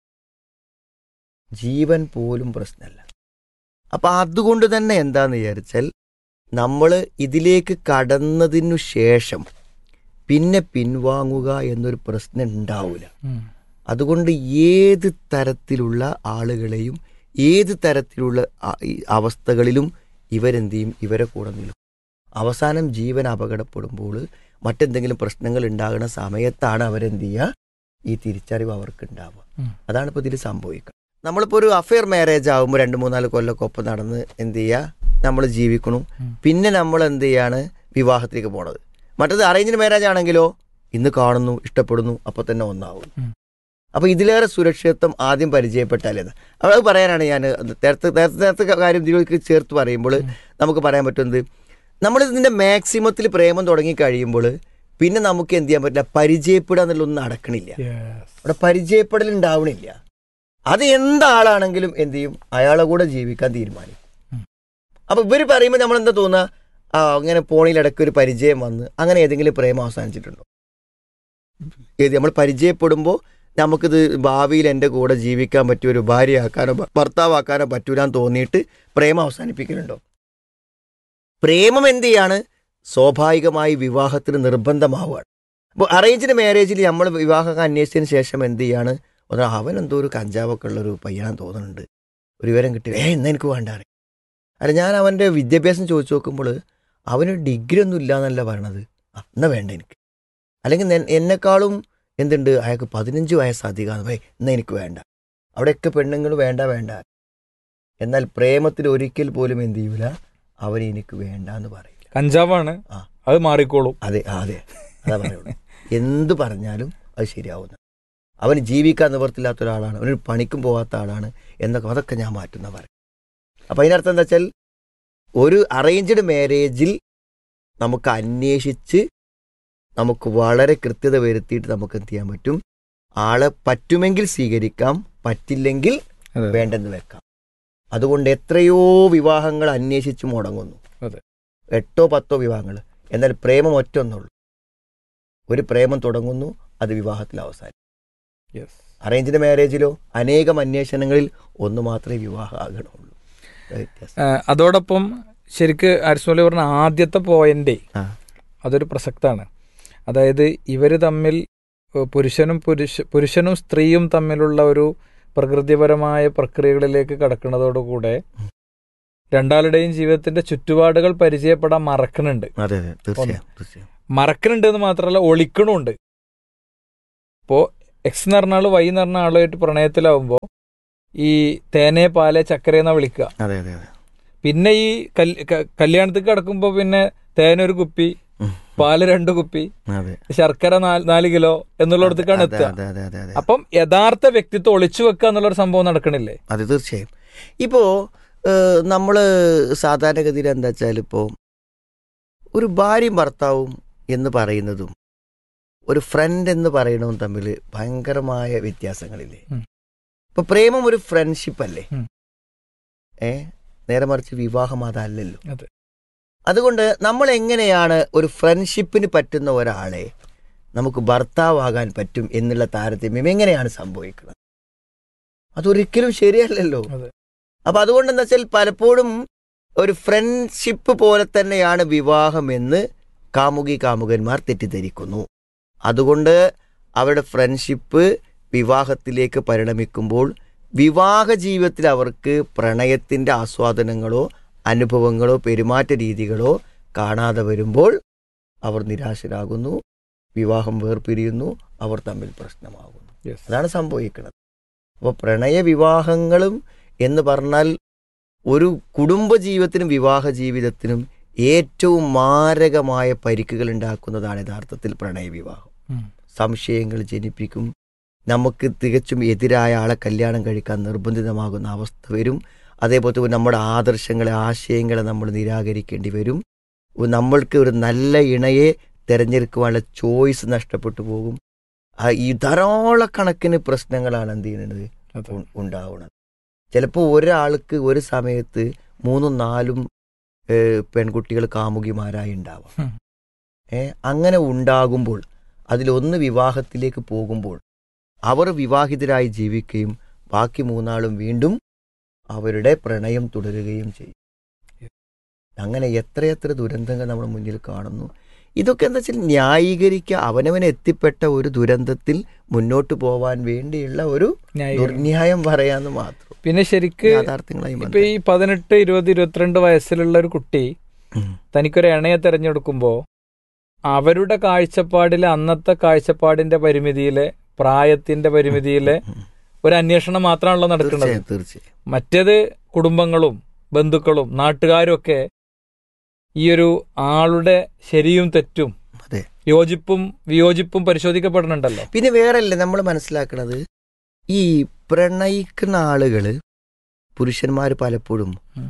ജീവൻ പോലും പ്രശ്നമല്ല. അപ്പൊ അതുകൊണ്ട് തന്നെ എന്താന്ന് വിചാരിച്ചാൽ, നമ്മൾ ഇതിലേക്ക് കടന്നതിനു ശേഷം പിന്നെ പിൻവാങ്ങുക എന്നൊരു പ്രശ്നം ഉണ്ടാവില്ല. അതുകൊണ്ട് ഏത് തരത്തിലുള്ള ആളുകളെയും ഏത് തരത്തിലുള്ള അവസ്ഥകളിലും ഇവരെന്ത് ചെയ്യും, ഇവരെ കൂടെ നിൽക്കും. അവസാനം ജീവൻ അപകടപ്പെടുമ്പോൾ, മറ്റെന്തെങ്കിലും പ്രശ്നങ്ങൾ ഉണ്ടാകുന്ന സമയത്താണ് അവരെന്ത് ചെയ്യുക, ഈ തിരിച്ചറിവ് അവർക്ക് ഉണ്ടാവുക. അതാണ് ഇപ്പോൾ ഇതിൽ സംഭവിക്കുന്നത്. നമ്മളിപ്പോൾ ഒരു അഫെയർ മാരേജ് ആകുമ്പോൾ 2-3-4 കൊല്ലമൊക്കെ ഒപ്പം നടന്ന് എന്ത് ചെയ്യുക, നമ്മൾ ജീവിക്കണം. പിന്നെ നമ്മൾ എന്ത് ചെയ്യാണ്, വിവാഹത്തിലേക്ക് പോണത്. മറ്റത് അറേഞ്ച്ഡ് മാരേജ് ആണെങ്കിലോ ഇന്ന് കാണുന്നു, ഇഷ്ടപ്പെടുന്നു, അപ്പോൾ തന്നെ ഒന്നാവും. അപ്പോൾ ഇതിലേറെ സുരക്ഷിതത്വം ആദ്യം പരിചയപ്പെട്ടാലേത്. അത് പറയാനാണ് ഞാൻ നേരത്തെ കാര്യം ഇതിലേക്ക് ചേർത്ത് പറയുമ്പോൾ നമുക്ക് പറയാൻ പറ്റുന്നത്, നമ്മളിതിൻ്റെ മാക്സിമത്തിൽ പ്രേമം തുടങ്ങി കഴിയുമ്പോൾ പിന്നെ നമുക്ക് എന്ത് ചെയ്യാൻ പറ്റില്ല, പരിചയപ്പെടുക എന്നുള്ളൊന്നും നടക്കണില്ല. അവിടെ പരിചയപ്പെടൽ ഉണ്ടാവണില്ല. അത് എന്താളാണെങ്കിലും എന്ത് ചെയ്യും, അയാളെ കൂടെ ജീവിക്കാൻ തീരുമാനിക്കും. അപ്പോൾ ഇവർ പറയുമ്പോൾ നമ്മളെന്താ തോന്നുക, അങ്ങനെ പോണിയിലിടയ്ക്ക് ഒരു പരിചയം വന്ന് അങ്ങനെ ഏതെങ്കിലും പ്രേമം അവസാനിച്ചിട്ടുണ്ടോ? നമ്മൾ പരിചയപ്പെടുമ്പോൾ നമുക്കിത് ഭാവിയിൽ എൻ്റെ കൂടെ ജീവിക്കാൻ പറ്റിയ ഒരു ഭാര്യയാക്കാനോ ഭർത്താവാക്കാനോ പറ്റൂലെന്ന് തോന്നിയിട്ട് പ്രേമം അവസാനിപ്പിക്കലുണ്ടോ? പ്രേമം എന്ത് ചെയ്യാണ്, സ്വാഭാവികമായി വിവാഹത്തിന് നിർബന്ധമാവുകയാണ്. അപ്പോൾ അറേഞ്ച്ഡ് മാരേജിൽ നമ്മൾ വിവാഹം അന്വേഷിച്ചതിന് ശേഷം എന്ത് ചെയ്യാണ്, അവൻ എന്തോ ഒരു കഞ്ചാവൊക്കെ ഉള്ളൊരു പയ്യാൻ തോന്നുന്നുണ്ട്, ഒരു വിവരം കിട്ടില്ല, എന്നാ എനിക്ക് വേണ്ട. അല്ല, ഞാൻ അവൻ്റെ വിദ്യാഭ്യാസം ചോദിച്ചു നോക്കുമ്പോൾ അവന് ഡിഗ്രി ഒന്നും ഇല്ല എന്നല്ല പറയണത്. എന്നാ വേണ്ട എനിക്ക്. അല്ലെങ്കിൽ എന്നെക്കാളും എന്തുണ്ട്, അയാൾക്ക് 15 വയസ്സ് അധികമാണ്, എന്നാ എനിക്ക് വേണ്ട. അവിടെയൊക്കെ പെണ്ണുങ്ങൾ വേണ്ട വേണ്ട. എന്നാൽ പ്രേമത്തിൽ ഒരിക്കൽ പോലും എന്ത് ചെയ്യൂല, അവൻ എനിക്ക് വേണ്ട എന്ന് പറയില്ല. കഞ്ചാവാണ്, അത് മാറിക്കോളും. അതെ അതെ, അതാ പറയുള്ളൂ. എന്ത് പറഞ്ഞാലും അത് ശരിയാവുന്ന. അവന് ജീവിക്കാൻ നിവർത്തില്ലാത്ത ഒരാളാണ്, അവനൊരു പണിക്കും പോകാത്ത ആളാണ് എന്നൊക്കെ, അതൊക്കെ ഞാൻ മാറ്റുന്ന പറയും. അപ്പം അതിനർത്ഥം എന്താ വെച്ചാൽ, ഒരു അറേഞ്ച്ഡ് മാരേജിൽ നമുക്ക് അന്വേഷിച്ച് നമുക്ക് വളരെ കൃത്യത വരുത്തിയിട്ട് നമുക്ക് എന്ത് ചെയ്യാൻ പറ്റും, ആളെ പറ്റുമെങ്കിൽ സ്വീകരിക്കാം, പറ്റില്ലെങ്കിൽ വേണ്ടെന്ന് വെക്കാം. അതുകൊണ്ട് എത്രയോ വിവാഹങ്ങൾ അന്വേഷിച്ച് മുടങ്ങുന്നു, 8-10 വിവാഹങ്ങൾ. എന്നാൽ പ്രേമം ഒറ്റൊന്നുള്ളൂ. ഒരു പ്രേമം തുടങ്ങുന്നു, അത് വിവാഹത്തിൽ അവസാനിക്കും. അറേഞ്ച്ഡ് മാരേജിലോ അനേകം അന്വേഷണങ്ങളിൽ ഒന്ന് മാത്രമേ വിവാഹം ആകണമുള്ളൂ. അതോടൊപ്പം ശരിക്ക് ആരിസ്മോലി പറഞ്ഞ ആദ്യത്തെ പോയിന്റ് അതൊരു പ്രസക്താണ്. അതായത് ഇവർ തമ്മിൽ പുരുഷനും സ്ത്രീയും തമ്മിലുള്ള ഒരു പ്രകൃതിപരമായ പ്രക്രിയകളിലേക്ക് കടക്കുന്നതോടുകൂടെ രണ്ടാളുടെയും ജീവിതത്തിന്റെ ചുറ്റുപാടുകൾ പരിചയപ്പെടാൻ മറക്കണുണ്ട്. അതെ അതെ, തീർച്ചയായും തീർച്ചയായും. മറക്കണുണ്ട് എന്ന് മാത്രമല്ല, ഒളിക്കണുണ്ട്. ഇപ്പോ എക്സ് എന്ന് പറഞ്ഞ ആള് വൈ എന്ന് പറഞ്ഞ ആളുമായിട്ട് പ്രണയത്തിലാവുമ്പോ ഈ തേനെ പാലെ ചക്കര എന്നാ വിളിക്കുക. അതെ അതെ അതെ. പിന്നെ ഈ കല്യാണത്തിൽ കിടക്കുമ്പോ പിന്നെ തേനൊരു കുപ്പി, പാല് 2 കുപ്പി, ശർക്കര 4 കിലോ എന്നുള്ളിടത്തേക്കാണ് എത്തുക. അപ്പം യഥാർത്ഥ വ്യക്തിത്വം ഒളിച്ചു വെക്കുക എന്നുള്ളൊരു സംഭവം നടക്കണില്ലേ? അതെ, തീർച്ചയായും. ഇപ്പോ നമ്മള് സാധാരണഗതിയിൽ എന്താ വെച്ചാൽ, ഇപ്പോ ഒരു ഭാര്യയും ഭർത്താവും എന്ന് പറയുന്നതും ഒരു ഫ്രണ്ട് എന്ന് പറയുന്നതും തമ്മിൽ ഭയങ്കരമായ വ്യത്യാസങ്ങളില്ലേ? ഇപ്പൊ പ്രേമം ഒരു ഫ്രണ്ട്ഷിപ്പ് അല്ലേ? നേരെ മറിച്ച് വിവാഹം അതല്ലല്ലോ. അതുകൊണ്ട് നമ്മൾ എങ്ങനെയാണ് ഒരു ഫ്രണ്ട്ഷിപ്പിന് പറ്റുന്ന ഒരാളെ നമുക്ക് ഭർത്താവാകാൻ പറ്റും എന്നുള്ള താരതമ്യം എങ്ങനെയാണ് സംഭവിക്കുന്നത്? അതൊരിക്കലും ശരിയല്ലല്ലോ. അപ്പൊ അതുകൊണ്ട് എന്താ വെച്ചാൽ, പലപ്പോഴും ഒരു ഫ്രണ്ട്ഷിപ്പ് പോലെ തന്നെയാണ് വിവാഹം എന്ന് കാമുകന്മാർ തെറ്റിദ്ധരിക്കുന്നു. അതുകൊണ്ട് അവരുടെ ഫ്രണ്ട്ഷിപ്പ് വിവാഹത്തിലേക്ക് പരിണമിക്കുമ്പോൾ വിവാഹ ജീവിതത്തിൽ അവർക്ക് പ്രണയത്തിൻ്റെ ആസ്വാദനങ്ങളോ അനുഭവങ്ങളോ പെരുമാറ്റ രീതികളോ കാണാതെ വരുമ്പോൾ അവർ നിരാശരാകുന്നു, വിവാഹം വേർപിരിയുന്നു, അവർ തമ്മിൽ പ്രശ്നമാകുന്നു. അതാണ് സംഭവിക്കുന്നത്. അപ്പോൾ പ്രണയ വിവാഹങ്ങളും എന്ന് പറഞ്ഞാൽ ഒരു കുടുംബജീവിതത്തിനും വിവാഹ ജീവിതത്തിനും ഏറ്റവും മാരകമായ പരിക്കുകൾ ഉണ്ടാക്കുന്നതാണ് യഥാർത്ഥത്തിൽ പ്രണയ വിവാഹം. സംശയങ്ങൾ ജനിപ്പിക്കും. നമുക്ക് തികച്ചും എതിരായ ആളെ കല്യാണം കഴിക്കാൻ നിർബന്ധിതമാകുന്ന അവസ്ഥ വരും. അതേപോലെ നമ്മുടെ ആദർശങ്ങളെ, ആശയങ്ങളെ നമ്മൾ നിരാകരിക്കേണ്ടി വരും. നമ്മൾക്ക് ഒരു നല്ല ഇണയെ തിരഞ്ഞെടുക്കുവാനുള്ള ചോയ്സ് നഷ്ടപ്പെട്ടു പോകും. ഈ ധാരാളക്കണക്കിന് പ്രശ്നങ്ങളാണ് എന്ത് ചെയ്യുന്നത് ഉണ്ടാവുന്നത്. ചിലപ്പോൾ ഒരാൾക്ക് ഒരു സമയത്ത് 3-4 പെൺകുട്ടികൾ കാമുകിമാരായി ഉണ്ടാവാം. അങ്ങനെ ഉണ്ടാകുമ്പോൾ അതിലൊന്ന് വിവാഹത്തിലേക്ക് പോകുമ്പോൾ അവർ വിവാഹിതരായി ജീവിക്കുകയും ബാക്കി 3 വീണ്ടും അവരുടെ പ്രണയം തുടരുകയും ചെയ്യും. അങ്ങനെ എത്രയെത്ര ദുരന്തങ്ങൾ നമ്മുടെ മുന്നിൽ കാണുന്നു. ഇതൊക്കെ എന്താ വെച്ചാൽ ന്യായീകരിക്കുക, അവനവനെ എത്തിപ്പെട്ട ഒരു ദുരന്തത്തിൽ മുന്നോട്ട് പോവാൻ വേണ്ടിയുള്ള ഒരു ദുർന്യായം പറയാന്ന് മാത്രം. പിന്നെ ശരിക്ക് ഇപ്പൊ ഈ 18, 20, 22 വയസ്സിലുള്ള ഒരു കുട്ടി തനിക്കൊരു ഇണയെ തെരഞ്ഞെടുക്കുമ്പോ അവരുടെ കാഴ്ചപ്പാടിലെ, അന്നത്തെ കാഴ്ചപ്പാടിന്റെ പരിമിതിയിലെ, പ്രായത്തിന്റെ പരിമിതിയിലെ ഒരു അന്വേഷണം മാത്രമാണല്ലോ നടക്കുന്നത്. തീർച്ചയായും. മറ്റേത് കുടുംബങ്ങളും ബന്ധുക്കളും നാട്ടുകാരും ഒക്കെ ഈ ഒരു ആളുടെ ശരിയും തെറ്റും, യോജിപ്പും വിയോജിപ്പും പരിശോധിക്കപ്പെടുന്നുണ്ടല്ലോ. പിന്നെ വേറെയല്ലേ നമ്മൾ മനസ്സിലാക്കുന്നത്, ഈ പ്രണയിക്കുന്ന ആളുകള്, പുരുഷന്മാർ പലപ്പോഴും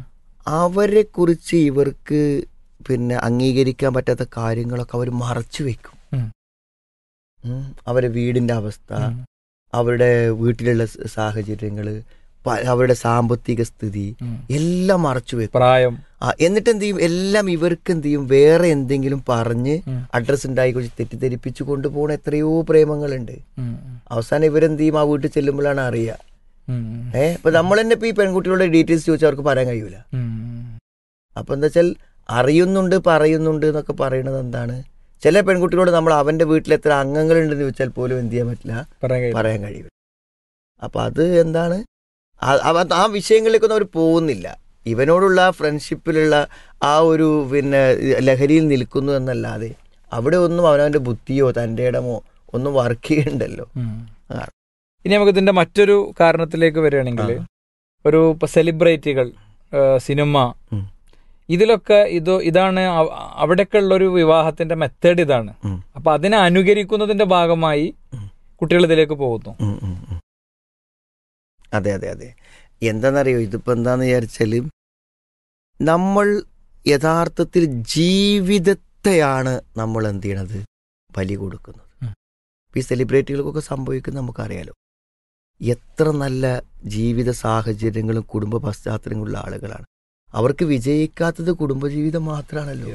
അവരെ കുറിച്ച് ഇവർക്ക് പിന്നെ അംഗീകരിക്കാൻ പറ്റാത്ത കാര്യങ്ങളൊക്കെ അവർ മറച്ചു വെക്കും. അവരുടെ വീടിന്റെ അവസ്ഥ, അവരുടെ വീട്ടിലുള്ള സാഹചര്യങ്ങള്, അവരുടെ സാമ്പത്തിക സ്ഥിതി എല്ലാം മറച്ചു വെക്കും. പ്രായം. എന്നിട്ട് എന്ത് ചെയ്യും, എല്ലാം ഇവർക്ക് എന്ത് ചെയ്യും, വേറെ എന്തെങ്കിലും പറഞ്ഞ് അഡ്രസ് ഉണ്ടായി കുറിച്ച് തെറ്റിദ്ധരിപ്പിച്ചു കൊണ്ടുപോകുന്ന എത്രയോ പ്രേമങ്ങളുണ്ട്. അവസാനം ഇവരെന്ത് ചെയ്യും, ആ വീട്ടിൽ ചെല്ലുമ്പോഴാണ് അറിയുക. ഇപ്പൊ നമ്മൾ തന്നെ ഇപ്പൊ ഈ പെൺകുട്ടികളുടെ ഡീറ്റെയിൽസ് ചോദിച്ചാൽ അവർക്ക് പറയാൻ കഴിയൂല. അപ്പൊ എന്താ വെച്ചാൽ, അറിയുന്നുണ്ട് പറയുന്നുണ്ട് എന്നൊക്കെ പറയുന്നത് എന്താണ്, ചില പെൺകുട്ടികളോട് നമ്മൾ അവന്റെ വീട്ടിൽ എത്ര അംഗങ്ങളുണ്ടെന്ന് ചോദിച്ചാൽ പോലും എന്ത് ചെയ്യാൻ പറ്റില്ല, പറയാൻ കഴിയില്ല. അപ്പൊ അത് എന്താണ്, ആ വിഷയങ്ങളിലേക്കൊന്നും അവർ പോകുന്നില്ല. ഇവനോടുള്ള ഫ്രണ്ട്ഷിപ്പിലുള്ള ആ ഒരു പിന്നെ ലഹരിയിൽ നിൽക്കുന്നു എന്നല്ലാതെ അവിടെ ഒന്നും അവനവന്റെ ബുദ്ധിയോ തൻ്റെ ഇടമോ ഒന്നും വർക്ക് ചെയ്യണ്ടല്ലോ. ഇനി നമുക്ക് ഇതിന്റെ മറ്റൊരു കാരണത്തിലേക്ക് വരികയാണെങ്കിൽ, ഒരു സെലിബ്രിറ്റികൾ, സിനിമ, ഇതിലൊക്കെ ഇതാണ് അവിടെയൊക്കെ ഉള്ളൊരു വിവാഹത്തിന്റെ മെത്തേഡ് ഇതാണ്. അപ്പൊ അതിനെ അനുകരിക്കുന്നതിന്റെ ഭാഗമായി കുട്ടികൾ ഇതിലേക്ക് പോകുന്നു. അതെ അതെ അതെ. എന്താണെന്നറിയോ, ഇതിപ്പോൾ എന്താണെന്ന് വിചാരിച്ചാൽ, നമ്മൾ യഥാർത്ഥത്തിൽ ജീവിതത്തെയാണ് നമ്മൾ എന്ത് ചെയ്യണത്, ബലി കൊടുക്കുന്നത്. ഈ സെലിബ്രിറ്റികൾക്കൊക്കെ സംഭവിക്കുന്നത് നമുക്കറിയാലോ. എത്ര നല്ല ജീവിത സാഹചര്യങ്ങളും കുടുംബ പശ്ചാത്തലങ്ങളുള്ള ആളുകളാണ്. അവർക്ക് വിജയിക്കാത്തത് കുടുംബജീവിതം മാത്രമാണല്ലോ.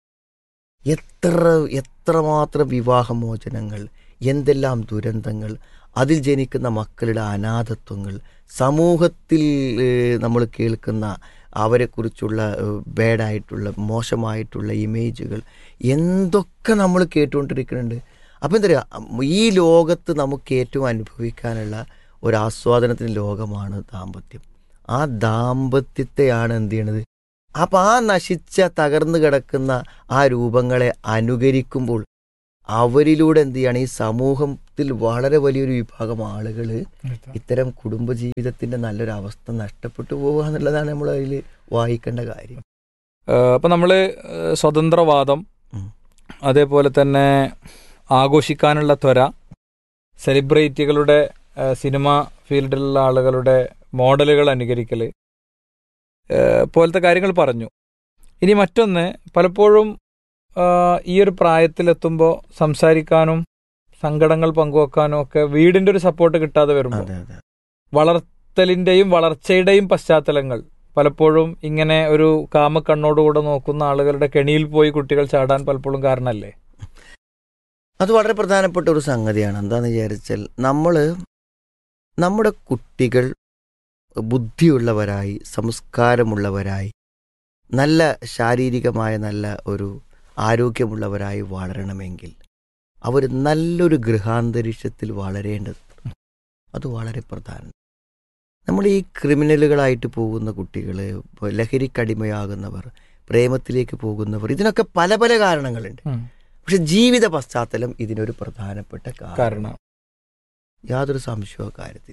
എത്രമാത്രം വിവാഹമോചനങ്ങൾ, എന്തെല്ലാം ദുരന്തങ്ങൾ, അതിൽ ജനിക്കുന്ന മക്കളുടെ അനാഥത്വങ്ങൾ, സമൂഹത്തിൽ നമ്മൾ കേൾക്കുന്ന അവരെക്കുറിച്ചുള്ള ബാഡായിട്ടുള്ള മോശമായിട്ടുള്ള ഇമേജുകൾ, എന്തൊക്കെ നമ്മൾ കേട്ടുകൊണ്ടിരിക്കുന്നുണ്ട്. അപ്പം എന്താ പറയുക, ഈ ലോകത്ത് നമുക്ക് ഏറ്റവും അനുഭവിക്കാനുള്ള ഒരു ആസ്വാദനത്തിൻ്റെ ലോകമാണ് ദാമ്പത്യം. ആ ദാമ്പത്യത്തെയാണ് എന്ത് ചെയ്യണത്, അപ്പം ആ നശിച്ച തകർന്നു കിടക്കുന്ന ആ രൂപങ്ങളെ അനുകരിക്കുമ്പോൾ അവരിലൂടെ എന്ത് ചെയ്യാണ്, ഈ സമൂഹത്തിൽ വളരെ വലിയൊരു വിഭാഗം ആളുകൾ ഇത്തരം കുടുംബജീവിതത്തിന്റെ നല്ലൊരു അവസ്ഥ നഷ്ടപ്പെട്ടു പോകുക എന്നുള്ളതാണ് നമ്മൾ അതിൽ വായിക്കേണ്ട കാര്യം. അപ്പം നമ്മൾ സ്വതന്ത്രവാദം, ഉം. അതേപോലെ തന്നെ ആഘോഷിക്കാനുള്ള ത്വര, സെലിബ്രിറ്റികളുടെ സിനിമ ഫീൽഡിലുള്ള ആളുകളുടെ മോഡലുകൾ അനുകരിക്കൽ പോലത്തെ കാര്യങ്ങൾ പറഞ്ഞു. ഇനി മറ്റൊന്ന്, പലപ്പോഴും ഈ ഒരു പ്രായത്തിലെത്തുമ്പോൾ സംസാരിക്കാനും സങ്കടങ്ങൾ പങ്കുവെക്കാനും ഒക്കെ വീടിൻ്റെ ഒരു സപ്പോർട്ട് കിട്ടാതെ വരുമ്പോൾ വളർത്തലിൻ്റെയും വളർച്ചയുടെയും പശ്ചാത്തലങ്ങൾ പലപ്പോഴും ഇങ്ങനെ ഒരു കാമക്കണ്ണോടുകൂടെ നോക്കുന്ന ആളുകളുടെ കെണിയിൽ പോയി കുട്ടികൾ ചാടാൻ പലപ്പോഴും കാരണമല്ലേ? അത് വളരെ പ്രധാനപ്പെട്ട ഒരു സംഗതിയാണ്. എന്താണെന്ന് വിചാരിച്ചാൽ നമ്മുടെ കുട്ടികൾ ബുദ്ധിയുള്ളവരായി, സംസ്കാരമുള്ളവരായി, നല്ല ശാരീരികമായ നല്ല ഒരു ആരോഗ്യമുള്ളവരായി വളരണമെങ്കിൽ അവർ നല്ലൊരു ഗൃഹാന്തരീക്ഷത്തിൽ വളരേണ്ടത് അത് വളരെ പ്രധാനം. നമ്മൾ ഈ ക്രിമിനലുകളായിട്ട് പോകുന്ന കുട്ടികൾ, ലഹരിക്കടിമയാകുന്നവർ, പ്രേമത്തിലേക്ക് പോകുന്നവർ, ഇതിനൊക്കെ പല പല കാരണങ്ങളുണ്ട്. പക്ഷെ ജീവിത പശ്ചാത്തലം ഇതിനൊരു പ്രധാനപ്പെട്ട കാരണം, യാതൊരു സംശയവും കാര്യത്തിൽ.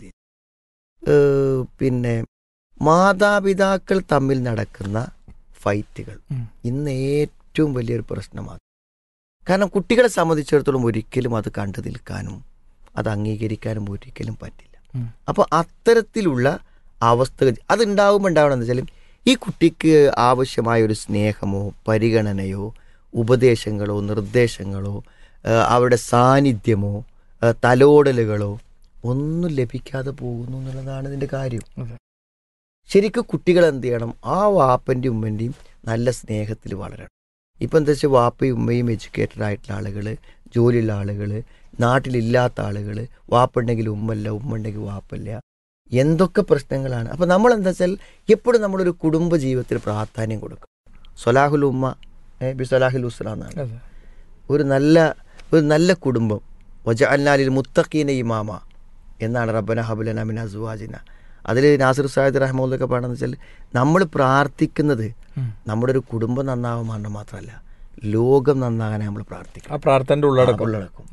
പിന്നെ മാതാപിതാക്കൾ തമ്മിൽ നടക്കുന്ന ഫൈറ്റുകൾ ഇന്ന് ഏറ്റവും വലിയൊരു പ്രശ്നമാണ്. കാരണം കുട്ടികളെ സംബന്ധിച്ചിടത്തോളം ഒരിക്കലും അത് കണ്ടു നിൽക്കാനും അത് അംഗീകരിക്കാനും ഒരിക്കലും പറ്റില്ല. അപ്പോൾ അത്തരത്തിലുള്ള അവസ്ഥകൾ അതുണ്ടാവുമ്പോൾ ഉണ്ടാവണമെന്ന് വെച്ചാൽ ഈ കുട്ടിക്ക് ആവശ്യമായ ഒരു സ്നേഹമോ പരിഗണനയോ ഉപദേശങ്ങളോ നിർദ്ദേശങ്ങളോ അവരുടെ സാന്നിധ്യമോ തലോടലുകളോ ഒന്നും ലഭിക്കാതെ പോകുന്നു എന്നുള്ളതാണ് ഇതിൻ്റെ കാര്യം. ശരിക്കും കുട്ടികൾ എന്ത് ചെയ്യണം, ആ വാപ്പൻ്റെയും ഉമ്മൻ്റെയും നല്ല സ്നേഹത്തിൽ വളരണം. ഇപ്പം എന്താ വെച്ചാൽ വാപ്പയും ഉമ്മയും എഡ്യൂക്കേറ്റഡ് ആയിട്ടുള്ള ആളുകൾ, ജോലിയുള്ള ആളുകൾ, നാട്ടിലില്ലാത്ത ആളുകൾ, വാപ്പുണ്ടെങ്കിൽ ഉമ്മല്ല, ഉമ്മ ഉണ്ടെങ്കിൽ വാപ്പല്ല, എന്തൊക്കെ പ്രശ്നങ്ങളാണ്. അപ്പം നമ്മളെന്താ വെച്ചാൽ എപ്പോഴും നമ്മളൊരു കുടുംബ ജീവിതത്തിൽ പ്രാധാന്യം കൊടുക്കും. സൊലാഹുൽ ഉമ്മ ബി സൊലാഹുൽ ഉസ്ര എന്നാണ്. ഒരു നല്ല കുടുംബം, വജഅൽനാലിൽ മുത്തഖീന ഇമാമ എന്നാണ് റബ്ബന ഹബ്ലനാ മിൻ അസ്വാജിന. അതിൽ നാസിർ സായിദ് റഹ്മത്തുള്ളാഹി പറയുന്നത് വെച്ചാൽ നമ്മൾ പ്രാർത്ഥിക്കുന്നത് നമ്മുടെ ഒരു കുടുംബം നന്നാവാൻ മാത്രമല്ല, ലോകം നന്നാകാൻ നമ്മൾ പ്രാർത്ഥിക്കും. ആ പ്രാർത്ഥനയുടെ ഉള്ളടക്കം.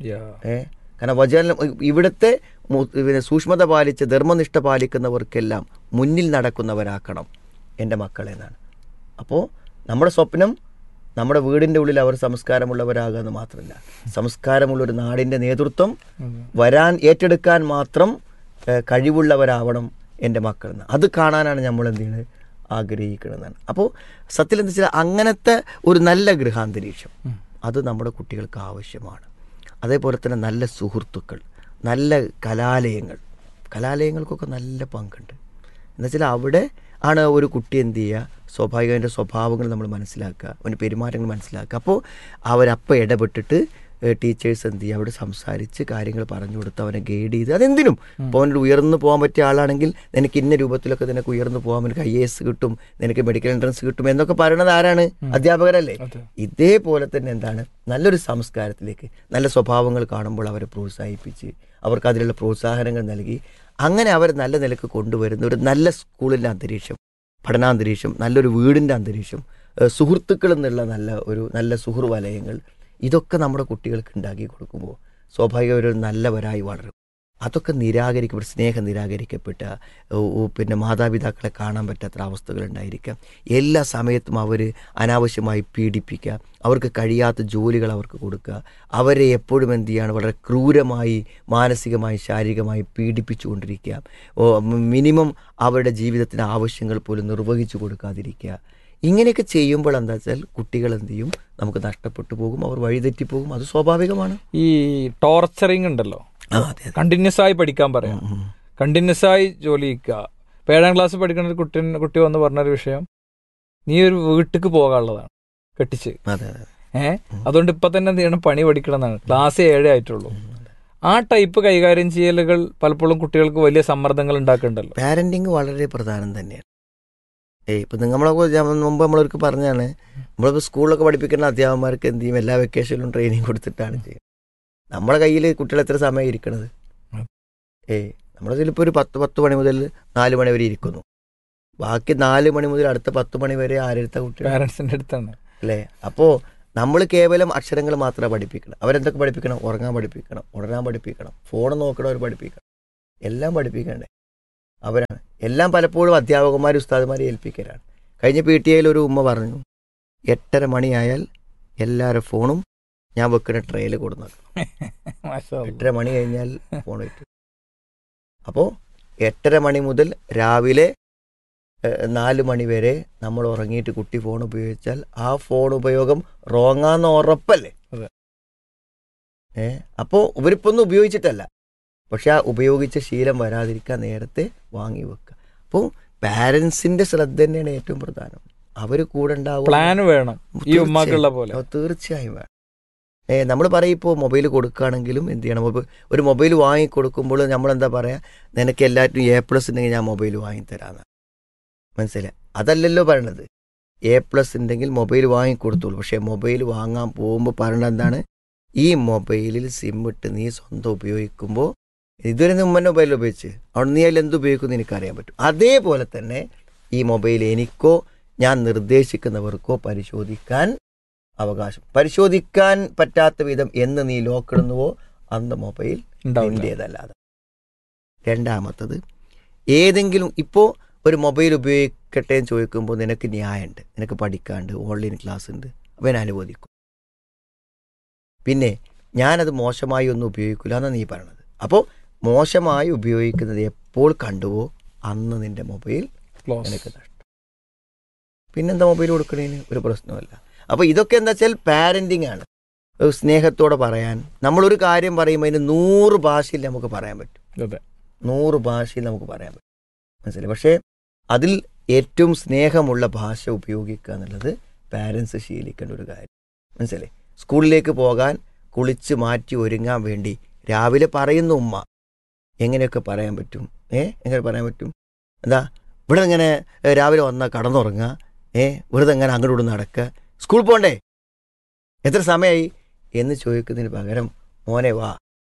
കാരണം വജാൽ ഇവിടുത്തെ സൂക്ഷ്മത പാലിച്ച് ധർമ്മനിഷ്ഠ പാലിക്കുന്നവർക്കെല്ലാം മുന്നിൽ നടക്കുന്നവരാക്കണം എൻ്റെ മക്കളെ എന്നാണ്. അപ്പോൾ നമ്മുടെ സ്വപ്നം നമ്മുടെ വീടിൻ്റെ ഉള്ളിൽ അവർ സംസ്കാരമുള്ളവരാകുക എന്ന് മാത്രമല്ല, സംസ്കാരമുള്ളൊരു നാടിൻ്റെ നേതൃത്വം വരാൻ ഏറ്റെടുക്കാൻ മാത്രം കഴിവുള്ളവരാവണം എൻ്റെ മക്കളെന്ന്. അത് കാണാനാണ് നമ്മൾ എന്ത് ചെയ്യുന്നത്, ആഗ്രഹിക്കണമെന്നാണ്. അപ്പോൾ സത്യത്തിൽ എന്താ വെച്ചാൽ അങ്ങനത്തെ ഒരു നല്ല ഗൃഹാന്തരീക്ഷം അത് നമ്മുടെ കുട്ടികൾക്ക് ആവശ്യമാണ്. അതേപോലെ തന്നെ നല്ല സുഹൃത്തുക്കൾ, നല്ല കലാലയങ്ങൾക്കൊക്കെ നല്ല പങ്കുണ്ട്. എന്നുവെച്ചാൽ അവിടെ ആണ് ഒരു കുട്ടി എന്ത് ചെയ്യുക, സ്വാഭാവികം അവൻ്റെ സ്വഭാവങ്ങൾ നമ്മൾ മനസ്സിലാക്കുക, അവൻ്റെ പെരുമാറ്റങ്ങൾ മനസ്സിലാക്കുക. അപ്പോൾ അവരപ്പം ഇടപെട്ടിട്ട് ടീച്ചേഴ്സ് എന്ത് ചെയ്യുക, അവിടെ സംസാരിച്ച് കാര്യങ്ങൾ പറഞ്ഞു കൊടുത്ത് അവനെ ഗൈഡ് ചെയ്ത്, അതെന്തിനും ഇപ്പോൾ അവനൊരു ഉയർന്നു പോകാൻ പറ്റിയ ആളാണെങ്കിൽ നിനക്ക് ഇന്ന രൂപത്തിലൊക്കെ നിനക്ക് ഉയർന്നു പോകാൻ, നിനക്ക് IAS കിട്ടും, നിനക്ക് മെഡിക്കൽ എൻട്രൻസ് കിട്ടും എന്നൊക്കെ പറയുന്നത് ആരാണ്? അധ്യാപകരല്ലേ. ഇതേപോലെ തന്നെ എന്താണ്, നല്ലൊരു സംസ്കാരത്തിലേക്ക്, നല്ല സ്വഭാവങ്ങൾ കാണുമ്പോൾ അവരെ പ്രോത്സാഹിപ്പിച്ച് അവർക്ക് അതിലുള്ള പ്രോത്സാഹനങ്ങൾ നൽകി അങ്ങനെ അവർ നല്ല നിലക്ക് കൊണ്ടുവരുന്ന ഒരു നല്ല സ്കൂളിൻ്റെ അന്തരീക്ഷം, പഠനാന്തരീക്ഷം, നല്ലൊരു വീടിൻ്റെ അന്തരീക്ഷം, സുഹൃത്തുക്കൾ എന്നുള്ള നല്ല സുഹൃത്ത് വലയങ്ങൾ, ഇതൊക്കെ നമ്മുടെ കുട്ടികൾക്ക് ഉണ്ടാക്കി കൊടുക്കുമ്പോൾ സ്വാഭാവികം ഒരു നല്ലവരായി വളരും. അതൊക്കെ നിരാകരിക്കപ്പെട്ട, സ്നേഹം നിരാകരിക്കപ്പെട്ട, പിന്നെ മാതാപിതാക്കളെ കാണാൻ പറ്റാത്ത അവസ്ഥകളുണ്ടായിരിക്കാം. എല്ലാ സമയത്തും അവർ അനാവശ്യമായി പീഡിപ്പിക്കുക, അവർക്ക് കഴിയാത്ത ജോലികൾ അവർക്ക് കൊടുക്കുക, അവരെ എപ്പോഴും എന്ത് ചെയ്യുകയാണ്, വളരെ ക്രൂരമായി മാനസികമായി ശാരീരികമായി പീഡിപ്പിച്ചുകൊണ്ടിരിക്കുക, മിനിമം അവരുടെ ജീവിതത്തിൻ്റെ ആവശ്യങ്ങൾ പോലും നിർവഹിച്ചു കൊടുക്കാതിരിക്കുക. ഇങ്ങനെയൊക്കെ ചെയ്യുമ്പോൾ എന്താ വെച്ചാൽ കുട്ടികൾ എന്ത് ചെയ്യും, നമുക്ക് നഷ്ടപ്പെട്ടു പോകും, അവർ വഴിതെറ്റിപ്പോകും. അത് സ്വാഭാവികമാണ്. ഈ ടോർച്ചറിങ് ഉണ്ടല്ലോ, കണ്ടിന്യൂസ് ആയി പഠിക്കാൻ പറയാം, കണ്ടിന്യൂസ് ആയി ജോലി ചെയ്യുക. ഇപ്പം 7ാം ക്ലാസ് പഠിക്കുന്ന ഒരു കുട്ടി വന്ന് പറഞ്ഞൊരു വിഷയം, നീ ഒരു വീട്ടിലേക്ക് പോകാനുള്ളതാണ് കെട്ടിച്ച്, അതുകൊണ്ട് ഇപ്പം തന്നെ എന്ത് ചെയ്യണം, പണി പഠിക്കണം എന്നാണ്. ക്ലാസ് 7 ആയിട്ടുള്ളൂ. ആ ടൈപ്പ് കൈകാര്യം ചെയ്യലുകൾ പലപ്പോഴും കുട്ടികൾക്ക് വലിയ സമ്മർദ്ദങ്ങൾ ഉണ്ടാക്കുന്നുണ്ടല്ലോ. പാരന്റിങ് വളരെ പ്രധാനം തന്നെയാണ്. ഇപ്പം നമ്മളൊക്കെ മുമ്പ് നമ്മളൊക്കെ പറഞ്ഞാണ്, നമ്മളിപ്പോൾ സ്കൂളിലൊക്കെ പഠിപ്പിക്കുന്ന അധ്യാപകന്മാർക്ക് എന്ത് ചെയ്യും, എല്ലാ വെക്കേഷനിലും ട്രെയിനിങ് കൊടുത്തിട്ടാണ് ചെയ്യുന്നത്. നമ്മുടെ കയ്യിൽ കുട്ടികൾ എത്ര സമയം ഇരിക്കണത്? നമ്മുടെ ചിലപ്പോൾ ഒരു 10 മണി മുതൽ 4 മണി വരെ ഇരിക്കുന്നു. ബാക്കി 4 മണി മുതൽ അടുത്ത 10 മണി വരെ ആരെടുത്ത കുട്ടികൾ പാരൻസിന്റെ അടുത്താണ്. അല്ലേ? അപ്പോൾ നമ്മൾ കേവലം അക്ഷരങ്ങൾ മാത്രമേ പഠിപ്പിക്കണം. അവരെന്തൊക്കെ പഠിപ്പിക്കണം? ഉറങ്ങാൻ പഠിപ്പിക്കണം, ഉണരാൻ പഠിപ്പിക്കണം, ഫോൺ നോക്കണവർ പഠിപ്പിക്കണം, എല്ലാം പഠിപ്പിക്കണ്ടേ അവരാണ്. എല്ലാം പലപ്പോഴും അധ്യാപകന്മാർ ഉസ്താദുമാരെ ഏൽപ്പിക്കലാണ്. കഴിഞ്ഞ PTA ഒരു ഉമ്മ പറഞ്ഞു, 8:30 മണിയായാൽ എല്ലാവരും ഫോണും ഞാൻ വെക്കുന്ന ട്രെയിൽ കൊടുന്നു. 8:30 മണി കഴിഞ്ഞാൽ ഫോൺ വെക്കും. അപ്പോൾ 8:30 മണി മുതൽ രാവിലെ 4 മണി വരെ നമ്മൾ ഉറങ്ങിയിട്ട് കുട്ടി ഫോൺ ഉപയോഗിച്ചാൽ ആ ഫോൺ ഉപയോഗം റോങ്ങാന്ന് ഉറപ്പല്ലേ? അപ്പോൾ ഇവരിപ്പോൾ ഒന്നും ഉപയോഗിച്ചിട്ടല്ല, പക്ഷെ ആ ഉപയോഗിച്ച ശീലം വരാതിരിക്കാൻ നേരത്തെ വാങ്ങി വെക്കുക. അപ്പോൾ പാരൻസിന്റെ ശ്രദ്ധ തന്നെയാണ് ഏറ്റവും പ്രധാനം. അവർ കൂടെ ഉണ്ടാവും, പ്ലാൻ വേണം, ഈ ഉമ്മാക്കുള്ള പോലെ. തീർച്ചയായും വേണം. നമ്മൾ പറയും ഇപ്പോൾ മൊബൈൽ കൊടുക്കുകയാണെങ്കിലും എന്ത് ചെയ്യണം, ഒരു മൊബൈൽ വാങ്ങി കൊടുക്കുമ്പോൾ നമ്മളെന്താ പറയുക, നിനക്ക് എല്ലാറ്റിനും A+ ഉണ്ടെങ്കിൽ ഞാൻ മൊബൈൽ വാങ്ങിത്തരാമെന്ന്. മനസ്സിലായി? അതല്ലല്ലോ പറയണത്. A+ ഉണ്ടെങ്കിൽ മൊബൈൽ വാങ്ങിക്കൊടുത്തോളൂ. പക്ഷേ മൊബൈൽ വാങ്ങാൻ പോകുമ്പോൾ പറയണത് എന്താണ്, ഈ മൊബൈലിൽ സിം ഇട്ട് നീ സ്വന്തം ഉപയോഗിക്കുമ്പോൾ ഇതുവരെ ഉമ്മൻ്റെ മൊബൈൽ ഉപയോഗിച്ച് അവിടെ നീ അതിൽ എന്ത് ഉപയോഗിക്കുമെന്ന് എനിക്കറിയാൻ പറ്റും. അതേപോലെ തന്നെ ഈ മൊബൈൽ എനിക്കോ ഞാൻ നിർദ്ദേശിക്കുന്നവർക്കോ പരിശോധിക്കാൻ അവകാശം. പരിശോധിക്കാൻ പറ്റാത്ത വിധം എന്ന് നീ ലോക്കിടുന്നുവോ അന്ന് മൊബൈൽ നിൻ്റേതല്ലാതെ. രണ്ടാമത്തത്, ഏതെങ്കിലും ഇപ്പോൾ ഒരു മൊബൈൽ ഉപയോഗിക്കട്ടെ എന്ന് ചോദിക്കുമ്പോൾ നിനക്ക് ന്യായമുണ്ട്, നിനക്ക് പഠിക്കാണ്ട്, ഓൺലൈൻ ക്ലാസ് ഉണ്ട്, അപ്പോൾ ഞാൻ അനുവദിക്കും. പിന്നെ ഞാനത് മോശമായി ഒന്നും ഉപയോഗിക്കില്ല എന്നാണ് നീ പറയണത്. അപ്പോൾ മോശമായി ഉപയോഗിക്കുന്നത് എപ്പോൾ കണ്ടുവോ അന്ന് നിൻ്റെ മൊബൈൽ നിനക്ക് നഷ്ടം. പിന്നെന്താ മൊബൈൽ കൊടുക്കണേന് ഒരു പ്രശ്നമല്ല. അപ്പോൾ ഇതൊക്കെ എന്താ വെച്ചാൽ പാരൻറ്റിങ് ആണ്. സ്നേഹത്തോടെ പറയാൻ, നമ്മളൊരു കാര്യം പറയുമ്പോൾ അതിന് 100 ഭാഷയിൽ നമുക്ക് പറയാൻ പറ്റും. 100 ഭാഷയിൽ നമുക്ക് പറയാൻ പറ്റും. മനസ്സിലായി? പക്ഷേ അതിൽ ഏറ്റവും സ്നേഹമുള്ള ഭാഷ ഉപയോഗിക്കുക എന്നുള്ളത് പാരൻസ് ശീലിക്കേണ്ട ഒരു കാര്യം. മനസ്സിലായി? സ്കൂളിലേക്ക് പോകാൻ കുളിച്ച് മാറ്റി ഒരുങ്ങാൻ വേണ്ടി രാവിലെ പറയുന്ന ഉമ്മ എങ്ങനെയൊക്കെ പറയാൻ പറ്റും? എങ്ങനെ പറയാൻ പറ്റും? എന്താ ഇവിടെ ഇങ്ങനെ രാവിലെ വന്നാൽ കടന്നുറങ്ങുക, വെറുതെ എങ്ങനെ അങ്ങോട്ട് നടക്കുക, സ്കൂൾ പോകണ്ടേ, എത്ര സമയമായി എന്ന് ചോദിക്കുന്നതിന് പകരം മോനെ വാ,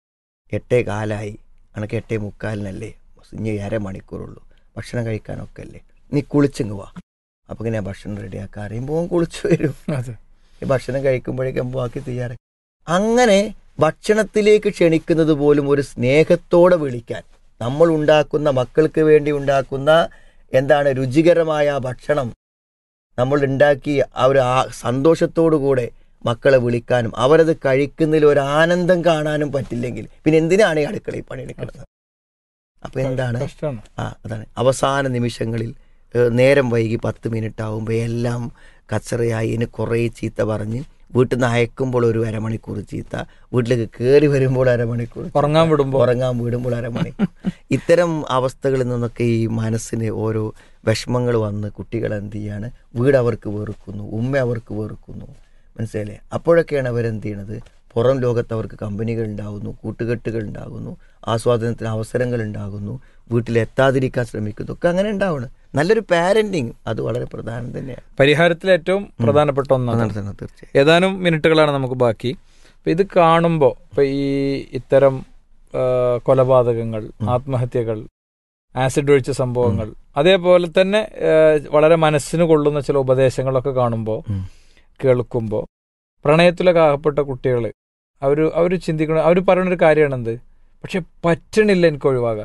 8:15 അനക്ക് 8:45 ഇനി 1/2 മണിക്കൂറുള്ളൂ, ഭക്ഷണം കഴിക്കാനൊക്കെ അല്ലേ, നീ കുളിച്ചിങ്ങ് വാ. അപ്പോൾ ഇങ്ങനെ ഭക്ഷണം റെഡിയാക്കാൻ അറിയുമ്പോൾ കുളിച്ച് വരും. ഈ ഭക്ഷണം കഴിക്കുമ്പോഴേക്കും ബാക്കി തയ്യാറ്. അങ്ങനെ ഭക്ഷണത്തിലേക്ക് ക്ഷണിക്കുന്നത് പോലും ഒരു സ്നേഹത്തോടെ വിളിക്കാൻ, നമ്മൾ ഉണ്ടാക്കുന്ന മക്കൾക്ക് വേണ്ടി ഉണ്ടാക്കുന്ന എന്താണ് രുചികരമായ ആ ഭക്ഷണം നമ്മൾ ഉണ്ടാക്കി ആ ഒരു സന്തോഷത്തോടു കൂടെ മക്കളെ വിളിക്കാനും അവരത് കഴിക്കുന്നതിൽ ഒരു ആനന്ദം കാണാനും പറ്റില്ലെങ്കിൽ പിന്നെ എന്തിനാണ് ഈ അടുക്കളയിൽ പണിയെടുക്കുന്നത്? അപ്പോൾ എന്താണ് അതാണ് അവസാന നിമിഷങ്ങളിൽ നേരം വൈകി 10 മിനിറ്റ് ആകുമ്പോൾ എല്ലാം കച്ചറയായി ഇനി കുറേ ചീത്ത പറഞ്ഞ് വീട്ടിൽ നിന്ന് അയക്കുമ്പോൾ ഒരു 1/2 മണിക്കൂർ ചീത്ത, വീട്ടിലേക്ക് കയറി വരുമ്പോൾ 1/2 മണിക്കൂർ, ഉറങ്ങാൻ വിടുമ്പോൾ 1/2 മണിക്കൂർ. ഇത്തരം അവസ്ഥകളിൽ നിന്നൊക്കെ ഈ മനസ്സിന് ഓരോ വിഷമങ്ങൾ വന്ന് കുട്ടികൾ എന്ത് ചെയ്യാണ്, വീട് അവർക്ക് വെറുക്കുന്നു, ഉമ്മ അവർക്ക് വെറുക്കുന്നു. മനസ്സിലല്ലേ? അപ്പോഴൊക്കെയാണ് അവരെന്ത് ചെയ്യണത്, പുറം ലോകത്ത് അവർക്ക് കമ്പനികൾ ഉണ്ടാകുന്നു, കൂട്ടുകെട്ടുകൾ ഉണ്ടാകുന്നു, ആസ്വാദനത്തിന് അവസരങ്ങൾ ഉണ്ടാകുന്നു, വീട്ടിലെത്താതിരിക്കാൻ ശ്രമിക്കുന്നു, ഒക്കെ അങ്ങനെ ഉണ്ടാവണം. നല്ലൊരു പാരന്റിങ് അത് വളരെ പ്രധാനം തന്നെയാണ്. പരിഹാരത്തിൽ ഏറ്റവും പ്രധാനപ്പെട്ട ഒന്നാണ്. തീർച്ചയായും. ഏതാനും മിനിറ്റുകളാണ് നമുക്ക് ബാക്കി. അപ്പം ഇത് കാണുമ്പോൾ ഇപ്പം ഈ ഇത്തരം കൊലപാതകങ്ങൾ, ആത്മഹത്യകൾ, ആസിഡ് ഒഴിച്ച സംഭവങ്ങൾ, അതേപോലെ തന്നെ വളരെ മനസ്സിന് കൊള്ളുന്ന ചില ഉപദേശങ്ങളൊക്കെ കാണുമ്പോൾ, കേൾക്കുമ്പോൾ, പ്രണയത്തിലൊക്കെ അകപ്പെട്ട കുട്ടികൾ അവർ ചിന്തിക്കണം, അവർ പറയുന്നൊരു കാര്യമാണെന്ത്, പക്ഷെ പറ്റണില്ല എനിക്ക്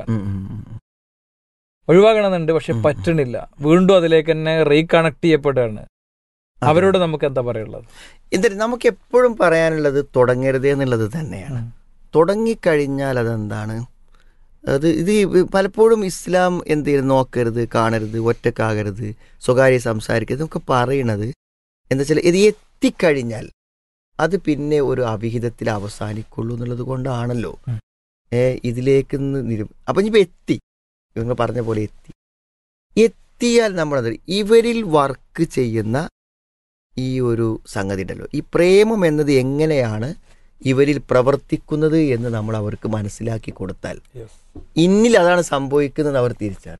ഒഴിവാകണമെന്നുണ്ട്, പക്ഷെ പറ്റണില്ല, വീണ്ടും അതിലേക്ക് തന്നെ റീകണക്ട് ചെയ്യപ്പെടുകയാണ്. അവരോട് നമുക്ക് എന്താ പറയുള്ളത്? എന്തായാലും നമുക്ക് എപ്പോഴും പറയാനുള്ളത് തുടങ്ങരുതേ എന്നുള്ളത് തന്നെയാണ്. തുടങ്ങിക്കഴിഞ്ഞാൽ അതെന്താണ്, ഇത് പലപ്പോഴും ഇസ്ലാം എന്ത് ചെയ്യരുത്, നോക്കരുത്, കാണരുത്, ഒറ്റക്കാകരുത്, സ്വകാര്യ സംസാരിക്കരുത് നമുക്ക് പറയണത് എന്താ വെച്ചാൽ ഇത് എത്തിക്കഴിഞ്ഞാൽ അത് പിന്നെ ഒരു അവിഹിതത്തിൽ അവസാനിക്കുള്ളൂ എന്നുള്ളത് കൊണ്ടാണല്ലോ ഇതിലേക്ക് അപ്പം ഇനിയിപ്പോൾ എത്തി, ഇവങ്ങൾ പറഞ്ഞ പോലെ എത്തിയാൽ നമ്മളത് ഇവരിൽ വർക്ക് ചെയ്യുന്ന ഈ ഒരു സംഗതി ഉണ്ടല്ലോ, ഈ പ്രേമം എന്നത് എങ്ങനെയാണ് ഇവരിൽ പ്രവർത്തിക്കുന്നത് എന്ന് നമ്മൾ അവർക്ക് മനസ്സിലാക്കി കൊടുത്താൽ ഇന്നിൽ അതാണ് സംഭവിക്കുന്നത് അവർ തിരിച്ചറിയും.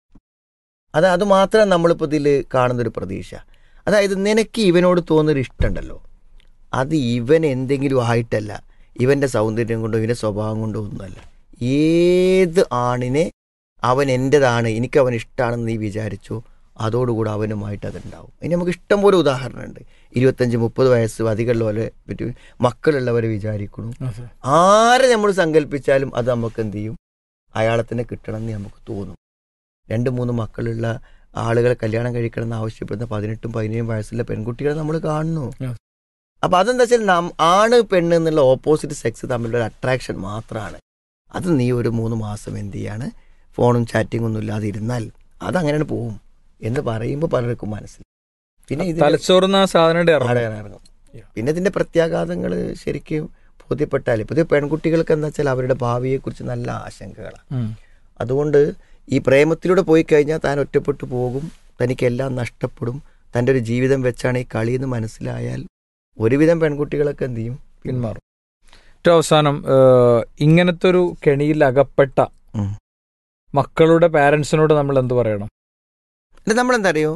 അത് മാത്രം നമ്മളിപ്പോൾ ഇതിൽ കാണുന്നൊരു പ്രതീക്ഷ. അതായത് നിനക്ക് ഇവനോട് തോന്നുന്നൊരു ഇഷ്ടമുണ്ടല്ലോ, അത് ഇവൻ എന്തെങ്കിലും ആയിട്ടല്ല, ഇവൻ്റെ സൗന്ദര്യം കൊണ്ടോ ഇവൻ്റെ സ്വഭാവം കൊണ്ടോ ഒന്നുമല്ല. ഏത് ആണിനെ അവൻ എൻ്റെതാണ്, എനിക്ക് അവൻ ഇഷ്ടമാണെന്ന് നീ വിചാരിച്ചോ, അതോടുകൂടി അവനുമായിട്ട് അതുണ്ടാവും. ഇനി നമുക്ക് ഇഷ്ടം പോലെ ഉദാഹരണമുണ്ട്. 25-30 വയസ്സ് അധികമുള്ളവരെ പറ്റി മക്കളുള്ളവരെ വിചാരിക്കണം. ആരെ നമ്മൾ സങ്കല്പിച്ചാലും അത് നമുക്ക് എന്ത് ചെയ്യും, അയാളെ തന്നെ കിട്ടണമെന്ന് നമുക്ക് തോന്നും. 2-3 മക്കളുള്ള ആളുകളെ കല്യാണം കഴിക്കണമെന്ന് ആവശ്യപ്പെടുന്ന 18-17 വയസ്സുള്ള പെൺകുട്ടികളെ നമ്മൾ കാണുന്നു. അപ്പം അതെന്താ വെച്ചാൽ ആണ് പെണ്ണ് എന്നുള്ള ഓപ്പോസിറ്റ് സെക്സ് തമ്മിലുള്ള ഒരു അട്രാക്ഷൻ മാത്രമാണ്. അത് നീ ഒരു 3 മാസം എന്ത് ചെയ്യാണ്, ഫോണും ചാറ്റിംഗ് ഒന്നും ഇല്ലാതെ ഇരുന്നാൽ അതങ്ങനെയാണ് പോവും എന്ന് പറയുമ്പോൾ പലർക്കും മനസ്സിൽ പിന്നെ തലച്ചോറുന്ന സാധനം ഇറങ്ങും. പിന്നെ ഇതിൻ്റെ പ്രത്യാഘാതങ്ങൾ ശരിക്കും ബോധ്യപ്പെട്ടാൽ പുതിയ പെൺകുട്ടികൾക്ക് എന്താ വെച്ചാൽ അവരുടെ ഭാവിയെക്കുറിച്ച് നല്ല ആശങ്കകളാണ്. അതുകൊണ്ട് ഈ പ്രേമത്തിലൂടെ പോയി കഴിഞ്ഞാൽ താൻ ഒറ്റപ്പെട്ടു പോകും, തനിക്കെല്ലാം നഷ്ടപ്പെടും, തൻ്റെ ഒരു ജീവിതം വെച്ചാണ് ഈ കളിയെന്ന് മനസ്സിലായാൽ ഒരുവിധം പെൺകുട്ടികളൊക്കെ എന്ത് ചെയ്യും, പിന്മാറും. ഏറ്റവും അവസാനം ഇങ്ങനത്തെ ഒരു കെണിയിൽ അകപ്പെട്ട മക്കളുടെ പാരൻസിനോട് നമ്മൾ എന്ത് പറയണം? നമ്മളെന്താ അറിയോ,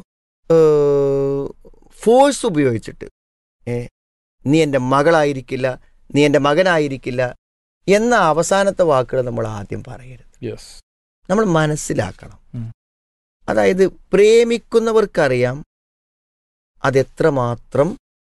ഫോഴ്സ് ഉപയോഗിച്ചിട്ട് നീ എൻ്റെ മകളായിരിക്കില്ല, നീ എൻ്റെ മകനായിരിക്കില്ല എന്ന അവസാനത്തെ വാക്കുകൾ നമ്മൾ ആദ്യം പറയരുത്. നമ്മൾ മനസ്സിലാക്കണം. അതായത് പ്രേമിക്കുന്നവർക്കറിയാം അതെത്രമാത്രം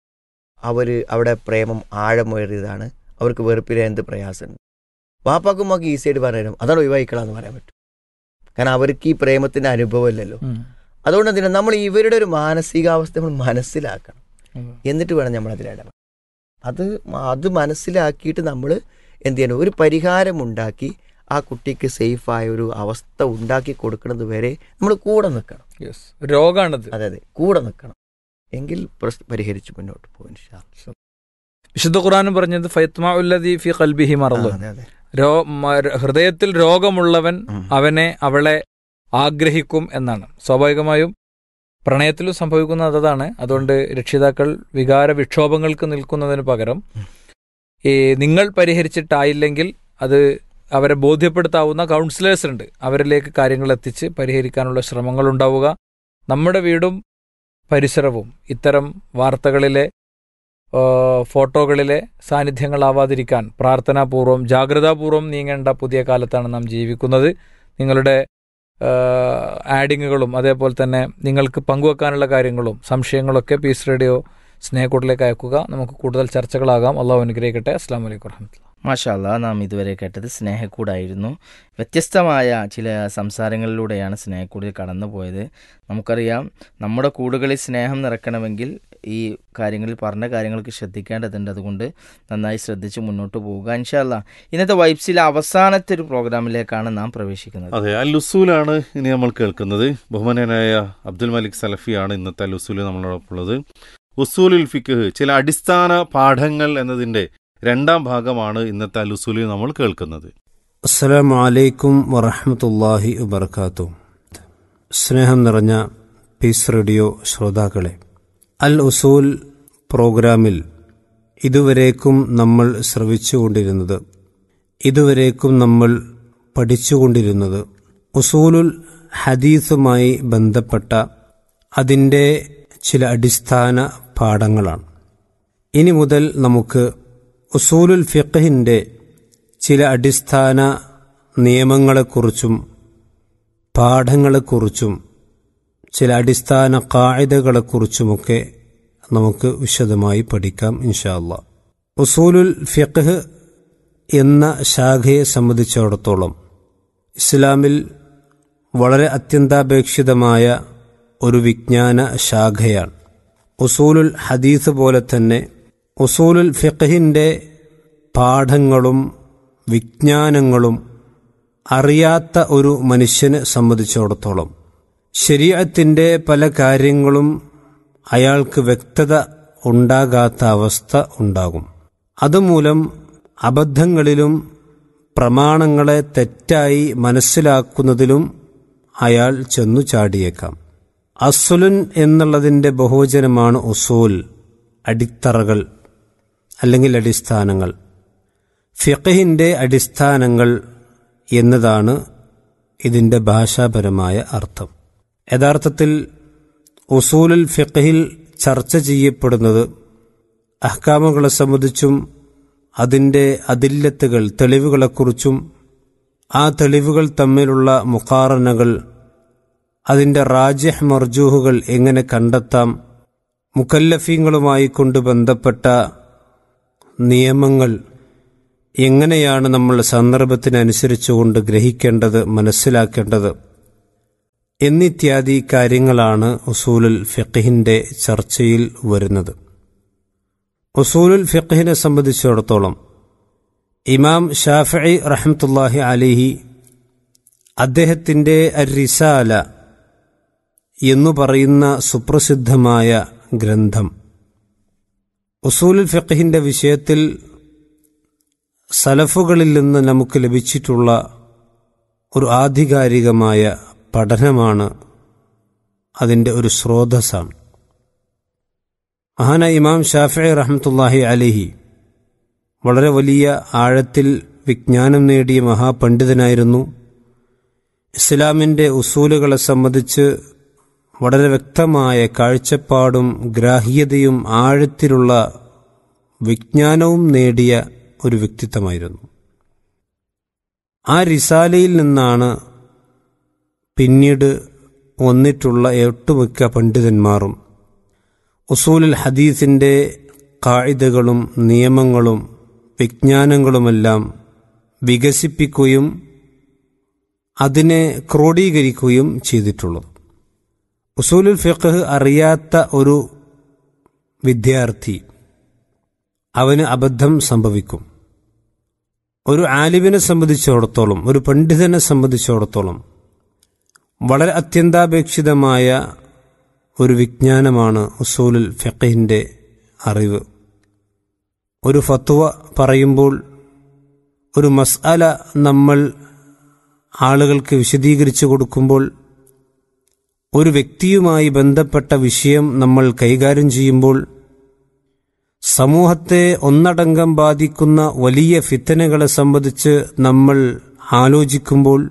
അവിടെ പ്രേമം ആഴമേറിയതാണ്, അവർക്ക് വെറുപ്പിലെ എന്ത് പ്രയാസമുണ്ട്. വാപ്പാക്കും മക്ക് ഈസിയായിട്ട് പറയാനും അതാണ് ഒഴിവായിക്കളാന്ന് പറയാൻ പറ്റും. കാരണം അവർക്ക് ഈ പ്രേമത്തിൻ്റെ അനുഭവമില്ലല്ലോ. അതുകൊണ്ട് തന്നെ നമ്മൾ ഇവരുടെ ഒരു മാനസികാവസ്ഥ നമ്മൾ മനസ്സിലാക്കണം. എന്നിട്ട് വേണം നമ്മൾ അതിലിടപെടാൻ. അത് മനസ്സിലാക്കിയിട്ട് നമ്മൾ എന്ത് ചെയ്യണം, ഒരു പരിഹാരമുണ്ടാക്കി ആ കുട്ടിക്ക് സേഫായ ഒരു അവസ്ഥ ഉണ്ടാക്കി കൊടുക്കുന്നത് വരെ നമ്മൾ കൂടെ നിൽക്കണം. രോഗമാണത്. അതെ, കൂടെ നിൽക്കണം. എങ്കിൽ പരിഹരിച്ച് മുന്നോട്ട് പോകും. വിശുദ്ധ ഖുർആനും പറഞ്ഞത് ഫയത്മഉല്ലദീ ഫീ ഖൽബിഹി മറദ്, ഹൃദയത്തിൽ രോഗമുള്ളവൻ അവളെ ആഗ്രഹിക്കും എന്നാണ്. സ്വാഭാവികമായും പ്രണയത്തിലും സംഭവിക്കുന്നത് അതാണ്. അതുകൊണ്ട് രക്ഷിതാക്കൾ വികാര വിക്ഷോഭങ്ങൾക്ക് നിൽക്കുന്നതിന് പകരം നിങ്ങൾ പരിഹരിച്ചിട്ടായില്ലെങ്കിൽ അത് അവരെ ബോധ്യപ്പെടുത്താവുന്ന കൗൺസിലേഴ്സ് ഉണ്ട്, അവരിലേക്ക് കാര്യങ്ങൾ എത്തിച്ച് പരിഹരിക്കാനുള്ള ശ്രമങ്ങൾ ഉണ്ടാവുക. നമ്മുടെ വീടും പരിസരവും ഇത്തരം വാർത്തകളിലെ ഫോട്ടോകളിലെ സാന്നിധ്യങ്ങളാവാതിരിക്കാൻ പ്രാർത്ഥനാപൂർവം ജാഗ്രതാപൂർവം നീങ്ങേണ്ട പുതിയ കാലത്താണ് നാം ജീവിക്കുന്നത്. നിങ്ങളുടെ ആഡിങ്ങുകളും അതേപോലെ തന്നെ നിങ്ങൾക്ക് പങ്കുവെക്കാനുള്ള കാര്യങ്ങളും സംശയങ്ങളൊക്കെ പീസ് റേഡിയോ സ്നേഹക്കൂട്ടിലേക്ക് അയക്കുക. നമുക്ക് കൂടുതൽ ചർച്ചകളാകാം. അള്ളാഹു അനുഗ്രഹിക്കട്ടെ. അസ്സാം വലൈക്കും വറഹ്മത്തുള്ളാഹി. മാഷാ അല്ലാ, നാം ഇതുവരെ കേട്ടത് സ്നേഹക്കൂടായിരുന്നു. വ്യത്യസ്തമായ ചില സംസാരങ്ങളിലൂടെയാണ് സ്നേഹക്കൂടിൽ കടന്നുപോയത്. നമുക്കറിയാം, നമ്മുടെ കൂടുകളിൽ സ്നേഹം നിറക്കണമെങ്കിൽ ഈ കാര്യങ്ങളിൽ പറഞ്ഞ കാര്യങ്ങൾക്ക് ശ്രദ്ധിക്കേണ്ടതുണ്ട്. അതുകൊണ്ട് നന്നായി ശ്രദ്ധിച്ച് മുന്നോട്ട് പോവുക. ഇൻഷാ അല്ലാ, ഇന്നത്തെ വൈബ്സിലെ അവസാനത്തെ ഒരു പ്രോഗ്രാമിലേക്കാണ് നാം പ്രവേശിക്കുന്നത്. അതെ, അൽ ഉസൂലാണ് ഇനി നമ്മൾ കേൾക്കുന്നത്. ബഹുമാനനായ അബ്ദുൽ മലിക് സലഫിയാണ് ഇന്നത്തെ അൽ ഉസൂൽ നമ്മളോടൊപ്പുള്ളത്. ഉസൂലുൽ ഫിഖ്, ചില അടിസ്ഥാന പാഠങ്ങൾ എന്നതിൻ്റെ 2ാം ഭാഗമാണ് ഇന്നത്തെ അൽ ഉസൂലിൽ നമ്മൾ കേൾക്കുന്നത്. അസ്സലാമു അലൈക്കും വറഹ്മത്തുള്ളാഹി വബറകാതുഹു. സ്നേഹം നിറഞ്ഞ പീസ് റേഡിയോ ശ്രോതാക്കളെ, അൽ ഉസൂൽ പ്രോഗ്രാമിൽ ഇതുവരേക്കും നമ്മൾ ശ്രവിച്ചുകൊണ്ടിരുന്നത്, ഇതുവരേക്കും നമ്മൾ പഠിച്ചുകൊണ്ടിരുന്നത് ഉസൂലുൽ ഹദീസുമായി ബന്ധപ്പെട്ട അതിൻ്റെ ചില അടിസ്ഥാന പാഠങ്ങളാണ്. ഇനി മുതൽ നമുക്ക് ഉസൂലുൽ ഫിഖ്ഹിൻ്റെ ചില അടിസ്ഥാന നിയമങ്ങളെക്കുറിച്ചും പാഠങ്ങളെക്കുറിച്ചും ചില അടിസ്ഥാന ഖാഇദകളെക്കുറിച്ചുമൊക്കെ നമുക്ക് വിശദമായി പഠിക്കാം ഇൻഷാ അല്ലാഹ്. ഉസൂലുൽ ഫിഖ്ഹ് എന്ന ശാഖയെ സംബന്ധിച്ചിടത്തോളം ഇസ്ലാമിൽ വളരെ അത്യന്താപേക്ഷിതമായ ഒരു വിജ്ഞാന ശാഖയാണ്. ഉസൂലുൽ ഹദീസ് പോലെ തന്നെ ഉസൂലുൽ ഫിഖ്ഹിൻ്റെ പാഠങ്ങളും വിജ്ഞാനങ്ങളും അറിയാത്ത ഒരു മനുഷ്യനെ സംബന്ധിച്ചിടത്തോളം ശരീഅത്തിൻ്റെ പല കാര്യങ്ങളും അയാൾക്ക് വ്യക്തത ഉണ്ടാകാത്ത അവസ്ഥ ഉണ്ടാകും. അതുമൂലം അബദ്ധങ്ങളിലും പ്രമാണങ്ങളെ തെറ്റായി മനസ്സിലാക്കുന്നതിലും അയാൾ ചെന്നു ചാടിയേക്കാം. അസ്ലുൻ എന്നുള്ളതിൻ്റെ ബഹുവചനമാണ് ഉസൂൽ, അടിത്തറകൾ അല്ലെങ്കിൽ അടിസ്ഥാനങ്ങൾ. ഫിഖ്ഹിൻ്റെ അടിസ്ഥാനങ്ങൾ എന്നതാണ് ഇതിൻ്റെ ഭാഷാപരമായ അർത്ഥം. യഥാർത്ഥത്തിൽ ഉസൂലുൽ ഫിഖ്ഹിൽ ചർച്ച ചെയ്യപ്പെടുന്നത് അഹ്കാമുകളെ സംബന്ധിച്ചും അതിൻ്റെ അദില്ലത്തുകൾ തെളിവുകളെക്കുറിച്ചും ആ തെളിവുകൾ തമ്മിലുള്ള മുഖാറനകൾ, അതിൻ്റെ റാജിഹ് മർജൂഹുകൾ എങ്ങനെ കണ്ടെത്താം, മുക്കല്ലഫീങ്ങളുമായി കൊണ്ട് ബന്ധപ്പെട്ട നിയമങ്ങൾ എങ്ങനെയാണ് നമ്മൾ സന്ദർഭത്തിനനുസരിച്ചുകൊണ്ട് ഗ്രഹിക്കേണ്ടത്, മനസ്സിലാക്കേണ്ടത് എന്നിത്യാദി കാര്യങ്ങളാണ് ഉസൂലുൽ ഫിഖ്ഹിൻ്റെ ചർച്ചയിൽ വരുന്നത്. ഉസൂലുൽ ഫിഖ്ഹിനെ സംബന്ധിച്ചിടത്തോളം ഇമാം ഷാഫിഈ റഹ്മത്തുള്ളാഹി അലൈഹി അദ്ദേഹത്തിൻ്റെ അർ-റിസാല എന്നു പറയുന്ന സുപ്രസിദ്ധമായ ഗ്രന്ഥം ഉസൂലുൽ ഫിഖ്ഹിൻ്റെ വിഷയത്തിൽ സലഫുകളിൽ നിന്ന് നമുക്ക് ലഭിച്ചിട്ടുള്ള ഒരു ആധികാരികമായ പഠനമാണ്, അതിൻ്റെ ഒരു സ്രോതസ്സാണ്. മഹാനായ ഇമാം ഷാഫിഈ റഹ്മത്തുള്ളാഹി അലൈഹി വളരെ വലിയ ആഴത്തിൽ വിജ്ഞാനം നേടിയ മഹാപണ്ഡിതനായിരുന്നു. ഇസ്ലാമിൻ്റെ ഉസൂലുകളെ സംബന്ധിച്ച് വളരെ വ്യക്തമായ കാഴ്ചപ്പാടും ഗ്രാഹ്യതയും ആഴത്തിലുള്ള വിജ്ഞാനവും നേടിയ ഒരു വ്യക്തിത്വമായിരുന്നു. ആ റിസാലയിൽ നിന്നാണ് പിന്നീട് വന്നിട്ടുള്ള ഒട്ടുമിക്ക പണ്ഡിതന്മാരും ഉസൂലുൽ ഹദീസിൻ്റെ ഖാഇദകളും നിയമങ്ങളും വിജ്ഞാനങ്ങളുമെല്ലാം വികസിപ്പിക്കുകയും അതിനെ ക്രോഡീകരിക്കുകയും ചെയ്തിട്ടുള്ളത്. ഉസൂലുൽ ഫിഖ്ഹ് അറിയാത്ത ഒരു വിദ്യാർത്ഥി അവന് അബദ്ധം സംഭവിക്കും. ഒരു ആലിമിനെ സംബന്ധിച്ചിടത്തോളം, ഒരു പണ്ഡിതനെ സംബന്ധിച്ചിടത്തോളം വളരെ അത്യന്താപേക്ഷിതമായ ഒരു വിജ്ഞാനമാണ് ഉസൂലുൽ ഫിഖ്ഹിൻ്റെ അറിവ്. ഒരു ഫത്വ പറയുമ്പോൾ, ഒരു മസ്അല നമ്മൾ ആളുകൾക്ക് വിശദീകരിച്ചു കൊടുക്കുമ്പോൾ, ഒരു വ്യക്തിയുമായി ബന്ധപ്പെട്ട വിഷയം നമ്മൾ കൈകാര്യം ചെയ്യുമ്പോൾ, സമൂഹത്തെ ഒന്നടങ്കം ബാധിക്കുന്ന വലിയ ഫിത്തനകളെ സംബന്ധിച്ച് നമ്മൾ ആലോചിക്കുമ്പോൾ,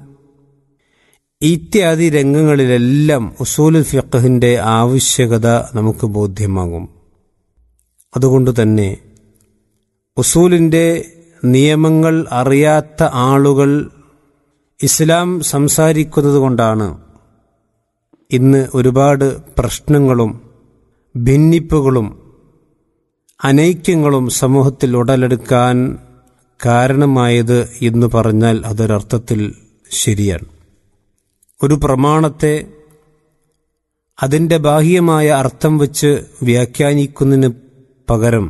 ഇത്യാദി രംഗങ്ങളിലെല്ലാം ഉസൂലുൽ ഫിഖ്ഹിൻ്റെ ആവശ്യകത നമുക്ക് ബോധ്യമാകും. അതുകൊണ്ട് തന്നെ ഉസൂലിൻ്റെ നിയമങ്ങൾ അറിയാത്ത ആളുകൾ ഇസ്ലാം സംസാരിക്കുന്നത് കൊണ്ടാണ് ഇന്ന് ഒരുപാട് പ്രശ്നങ്ങളും ഭിന്നിപ്പുകളും അനൈക്യങ്ങളും സമൂഹത്തിൽ ഉടലെടുക്കാൻ കാരണമായത് എന്ന് പറഞ്ഞാൽ അതൊരർത്ഥത്തിൽ ശരിയാണ്. ഒരു പ്രമാണത്തെ അതിൻ്റെ ബാഹ്യമായ അർത്ഥം വച്ച് വ്യാഖ്യാനിക്കുന്നതിന് പകരം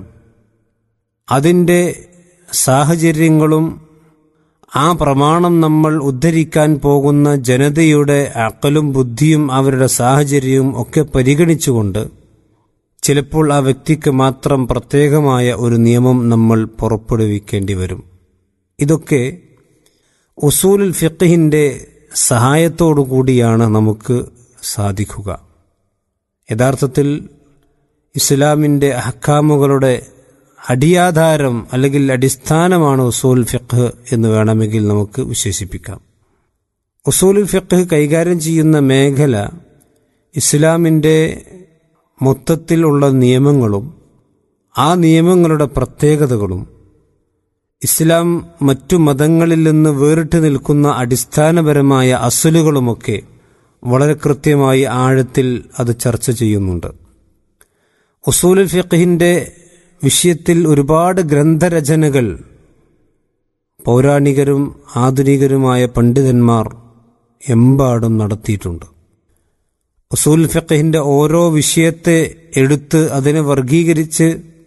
അതിൻ്റെ സാഹചര്യങ്ങളും ആ പ്രമാണം നമ്മൾ ഉദ്ധരിക്കാൻ പോകുന്ന ജനതയുടെ അഖലും ബുദ്ധിയും അവരുടെ സാഹചര്യവും ഒക്കെ പരിഗണിച്ചുകൊണ്ട് ചിലപ്പോൾ ആ വ്യക്തിക്ക് മാത്രം പ്രത്യേകമായ ഒരു നിയമം നമ്മൾ പുറപ്പെടുവിക്കേണ്ടി വരും. ഇതൊക്കെ ഉസൂലുൽ ഫിഖ്ഹിൻ്റെ സഹായത്തോടു കൂടിയാണ് നമുക്ക് സാധിക്കുക. യഥാർത്ഥത്തിൽ ഇസ്ലാമിൻ്റെ അഹ്കാമുകളുടെ അടിയാധാരം അല്ലെങ്കിൽ അടിസ്ഥാനമാണ് ഉസൂൽ ഫിഖ്ഹ് എന്ന് വേണമെങ്കിൽ നമുക്ക് വിശേഷിപ്പിക്കാം. ഉസൂലുൽ ഫിഖ്ഹ് കൈകാര്യം ചെയ്യുന്ന മേഖല ഇസ്ലാമിൻ്റെ മൊത്തത്തിലുള്ള നിയമങ്ങളും ആ നിയമങ്ങളുടെ പ്രത്യേകതകളും ഇസ്ലാം മറ്റു മതങ്ങളിൽ നിന്ന് വേറിട്ട് നിൽക്കുന്ന അടിസ്ഥാനപരമായ അസ്ലുകളുമൊക്കെ വളരെ കൃത്യമായി ആഴത്തിൽ അത് ചർച്ച ചെയ്യുന്നുണ്ട്. ഉസൂലുൽ ഫിഖ്ഹിൻ്റെ വിഷയത്തിൽ ഒരുപാട് ഗ്രന്ഥരചനകൾ പൗരാണികരും ആധുനികരുമായ പണ്ഡിതന്മാർ എമ്പാടും നടത്തിയിട്ടുണ്ട്. ഉസൂൽ ഫിഖ്ഹിൻ്റെ ഓരോ വിഷയത്തെ എടുത്ത് അതിനെ വർഗീകരിച്ച്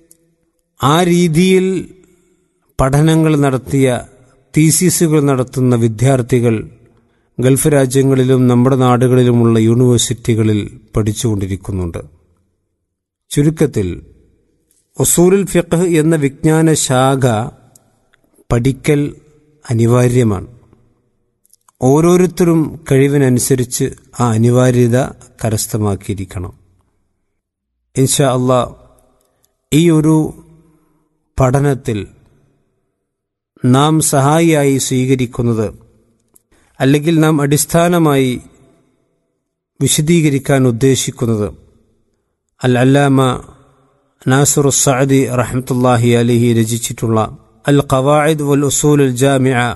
ആ രീതിയിൽ പഠനങ്ങൾ നടത്തിയ തീസിസുകൾ നടത്തുന്ന വിദ്യാർത്ഥികൾ ഗൾഫ് രാജ്യങ്ങളിലും നമ്മുടെ നാടുകളിലുമുള്ള യൂണിവേഴ്സിറ്റികളിൽ പഠിച്ചുകൊണ്ടിരിക്കുന്നുണ്ട്. ചുരുക്കത്തിൽ ഉസൂലുൽ ഫിഖ്ഹ് എന്ന വിജ്ഞാന ശാഖ പഠിക്കൽ അനിവാര്യമാണ്. ഓരോരുത്തരും കഴിവിനനുസരിച്ച് ആ അനിവാര്യത കരസ്ഥമാക്കിയിരിക്കണം. ഇൻഷാ അല്ലാഹ് ഈ ഒരു പഠനത്തിൽ നാം സഹായിയായി സ്വീകരിക്കുന്നത് അല്ലെങ്കിൽ നാം അടിസ്ഥാനമായി വിശദീകരിക്കാൻ ഉദ്ദേശിക്കുന്നത് അൽ-അല്ലാമ നാസിർ സഅദി റഹ്മത്തുള്ളാഹി അലൈഹി രചിച്ചിട്ടുള്ള അൽ ഖവാഇദ് വൽ ഉസൂൽ അൽ ജാമിഅ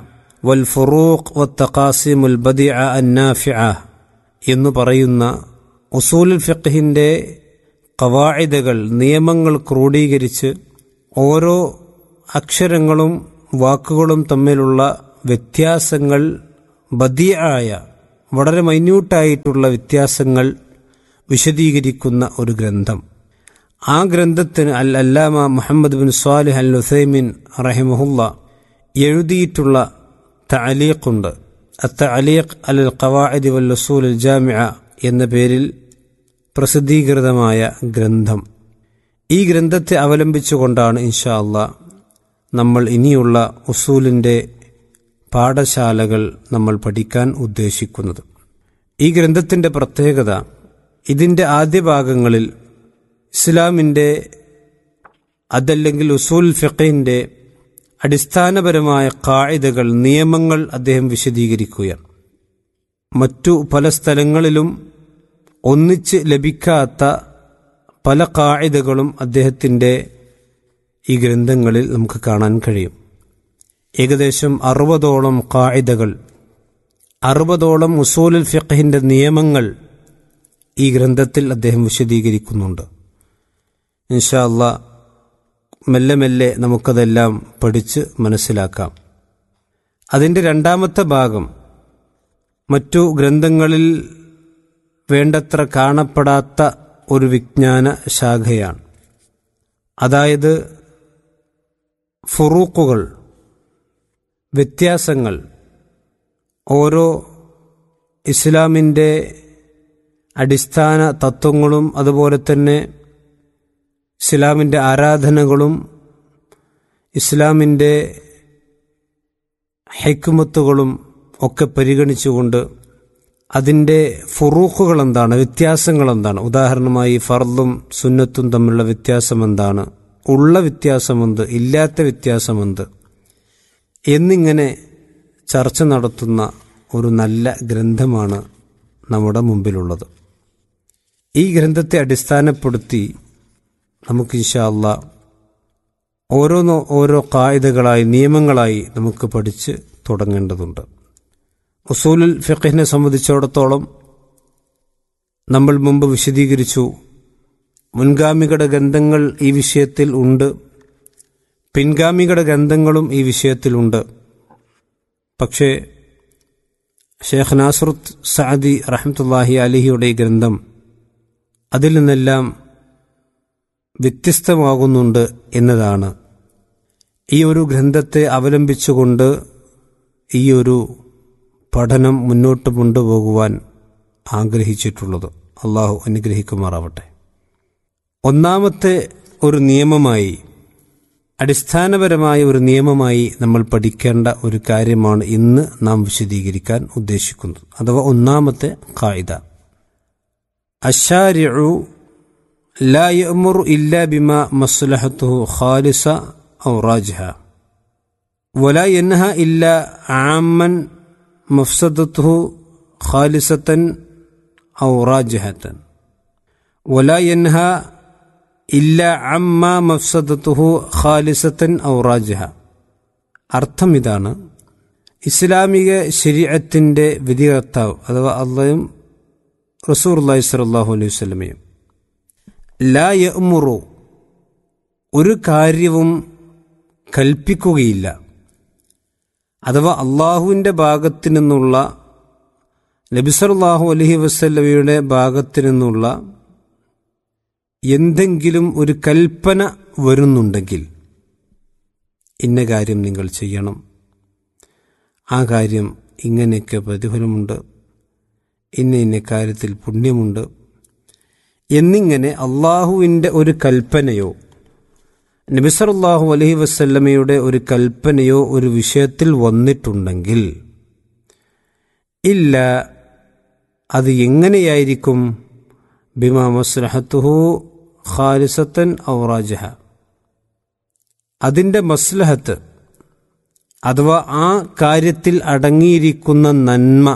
വൽ ഫുറൂഖ് വത്തഖാസിമുൽ ബദിഅ അന്നാഫിഅ എന്ന് പറയുന്ന ഉസൂലുൽ ഫിഖ്ഹിൻ്റെ ഖവാഇദുകൾ, നിയമങ്ങൾ ക്രോഡീകരിച്ച് ഓരോ അക്ഷരങ്ങളും വാക്കുകളും തമ്മിലുള്ള വ്യത്യാസങ്ങൾ, ബദിഅയ വളരെ മൈന്യൂട്ടായിട്ടുള്ള വ്യത്യാസങ്ങൾ വിശദീകരിക്കുന്ന ഒരു ഗ്രന്ഥം. ആ ഗ്രന്ഥത്തിന് അൽ അല്ലാമ മുഹമ്മദ് ബിൻ സ്വാലിഹ് അൽ ഉസൈമിൻ റഹിമഹുല്ല എഴുതിയിട്ടുള്ള തഅലീഖുണ്ട്. അത്തഅലീഖ് അൽ ഖവാഇദ് വൽ ഉസൂൽ അൽ ജാമിഅ എന്ന പേരിൽ പ്രസിദ്ധീകൃതമായ ഗ്രന്ഥം. ഈ ഗ്രന്ഥത്തെ അവലംബിച്ചുകൊണ്ടാണ് ഇൻഷാ അല്ലാഹ് നമ്മൾ ഇനിയുള്ള ഉസൂലിൻ്റെ പാഠശാലകൾ നമ്മൾ പഠിക്കാൻ ഉദ്ദേശിക്കുന്നത്. ഈ ഗ്രന്ഥത്തിൻ്റെ പ്രത്യേകത, ഇതിൻ്റെ ആദ്യ ഭാഗങ്ങളിൽ ഇസ്ലാമിൻ്റെ അതല്ലെങ്കിൽ ഉസൂൽ ഫിഖിൻ്റെ അടിസ്ഥാനപരമായ ഖാഇദകൾ, നിയമങ്ങൾ അദ്ദേഹം വിശദീകരിക്കുകയാണ്. മറ്റു പല സ്ഥലങ്ങളിലും ഒന്നിച്ച് ലഭിക്കാത്ത പല ഖാഇദകളും അദ്ദേഹത്തിൻ്റെ ഈ ഗ്രന്ഥങ്ങളിൽ നമുക്ക് കാണാൻ കഴിയും. ഏകദേശം 60ഓളം ഖാഇദകൾ, 60ഓളം ഉസൂലുൽ ഫിഖ്ഹിൻ്റെ നിയമങ്ങൾ ഈ ഗ്രന്ഥത്തിൽ അദ്ദേഹം വിശദീകരിക്കുന്നുണ്ട്. ഇൻഷാ അല്ലാഹ് മെല്ലെ മെല്ലെ നമുക്കതെല്ലാം പഠിച്ച് മനസ്സിലാക്കാം. അതിൻ്റെ രണ്ടാമത്തെ ഭാഗം മറ്റു ഗ്രന്ഥങ്ങളിൽ വേണ്ടത്ര കാണപ്പെടാത്ത ഒരു വിജ്ഞാന ശാഖയാണ്. അതായത് ഫുറൂഖുകൾ, വ്യത്യാസങ്ങൾ, ഓരോ ഇസ്ലാമിൻ്റെ അടിസ്ഥാന തത്വങ്ങളും അതുപോലെ തന്നെ ഇസ്ലാമിൻ്റെ ആരാധനകളും ഇസ്ലാമിൻ്റെ ഹിക്മത്തുകളും ഒക്കെ പരിഗണിച്ചുകൊണ്ട് അതിൻ്റെ ഫുറൂഖുകൾ എന്താണ്, വ്യത്യാസങ്ങൾ എന്താണ്, ഉദാഹരണമായി ഫർളും സുന്നത്തും തമ്മിലുള്ള വ്യത്യാസം എന്താണ്, ഉള്ള വ്യത്യാസമെന്ത്, ഇല്ലാത്ത വ്യത്യാസമെന്ത് എന്നിങ്ങനെ ചർച്ച നടത്തുന്ന ഒരു നല്ല ഗ്രന്ഥമാണ് നമ്മുടെ മുമ്പിലുള്ളത്. ഈ ഗ്രന്ഥത്തെ അടിസ്ഥാനപ്പെടുത്തി നമുക്ക് ഇൻഷാ അല്ലാഹ് ഓരോ ഖായിദകളായി, നിയമങ്ങളായി നമുക്ക് പഠിച്ച് തുടങ്ങേണ്ടതുണ്ട്. ഉസൂലുൽ ഫിഖ്ഹിനെ സംബന്ധിച്ചിടത്തോളം നമ്മൾ മുമ്പ് വിശദീകരിച്ചു, മുൻഗാമികളുടെ ഗ്രന്ഥങ്ങൾ ഈ വിഷയത്തിൽ ഉണ്ട്, പിൻഗാമികളുടെ ഗ്രന്ഥങ്ങളും ഈ വിഷയത്തിലുണ്ട്. പക്ഷേ ഷേഖ് നാസിർ സഅദി റഹ്മത്തുള്ളാഹി അലൈഹിയുടെ ഈ ഗ്രന്ഥം അതിൽ നിന്നെല്ലാം വ്യത്യസ്തമാകുന്നുണ്ട് എന്നതാണ് ഈ ഒരു ഗ്രന്ഥത്തെ അവലംബിച്ചുകൊണ്ട് ഈ ഒരു പഠനം മുന്നോട്ട് കൊണ്ടുപോകുവാൻ ആഗ്രഹിച്ചിട്ടുള്ളത്. അള്ളാഹു അനുഗ്രഹിക്കുമാറാവട്ടെ. ഒന്നാമത്തെ ഒരു നിയമമായി, അടിസ്ഥാനപരമായ ഒരു നിയമമായി നമ്മൾ പഠിക്കേണ്ട ഒരു കാര്യമാണ് ഇന്ന് നാം വിശദീകരിക്കാൻ ഉദ്ദേശിക്കുന്നത്. അഥവാ ഒന്നാമത്തെ ഖായിദ, അശ്ശാരിഉ ലാ യഅ്മുറു ഇല്ലാ ബിമാ മസ്ലഹത്തുഹു ഖാലിസ ഔ റാജിഹ വലാ യൻഹ ഇല്ലാ ആമ്മൻ മഫ്സദത്തുഹു ഖാലിസതൻ ഔ റാജിഹതൻ വലാ യൻഹ ഇല്ല അമ്മ മഫ്സദത്തുഹു ഖാലിസതൻ ഔ റാജിഹ. അർത്ഥം ഇതാണ്: ഇസ്ലാമിക ശരീഅത്തിന്റെ വിധികർത്താവ് അഥവാ അല്ലാഹുവും റസൂലുള്ളാഹി സ്വല്ലല്ലാഹു അലൈഹി വസല്ലമയും ലാ യഅ്മുറു, ഒരു കാര്യവും കൽപ്പിക്കുകയില്ല, അഥവാ അള്ളാഹുവിൻ്റെ ഭാഗത്തു നിന്നുള്ള, നബി സല്ലല്ലാഹു അലൈഹി വസല്ലമയുടെ ഭാഗത്തു നിന്നുള്ള എന്തെങ്കിലും ഒരു കൽപ്പന വരുന്നുണ്ടെങ്കിൽ ഇന്ന കാര്യം നിങ്ങൾ ചെയ്യണം, ആ കാര്യം ഇങ്ങനെയൊക്കെ പ്രതിഫലമുണ്ട്, ഇന്ന കാര്യത്തിൽ പുണ്യമുണ്ട് എന്നിങ്ങനെ അള്ളാഹുവിൻ്റെ ഒരു കൽപ്പനയോ നബി സല്ലല്ലാഹു അലൈഹി വസല്ലമയുടെ ഒരു കൽപ്പനയോ ഒരു വിഷയത്തിൽ വന്നിട്ടുണ്ടെങ്കിൽ ഇല്ല, അത് എങ്ങനെയായിരിക്കും? ബിമാ മസ്ലഹത്തുഹു ഖാലിസത്തൻ ഔ റാജിഹ, അതിൻ്റെ മസ്ലഹത്ത് അഥവാ ആ കാര്യത്തിൽ അടങ്ങിയിരിക്കുന്ന നന്മ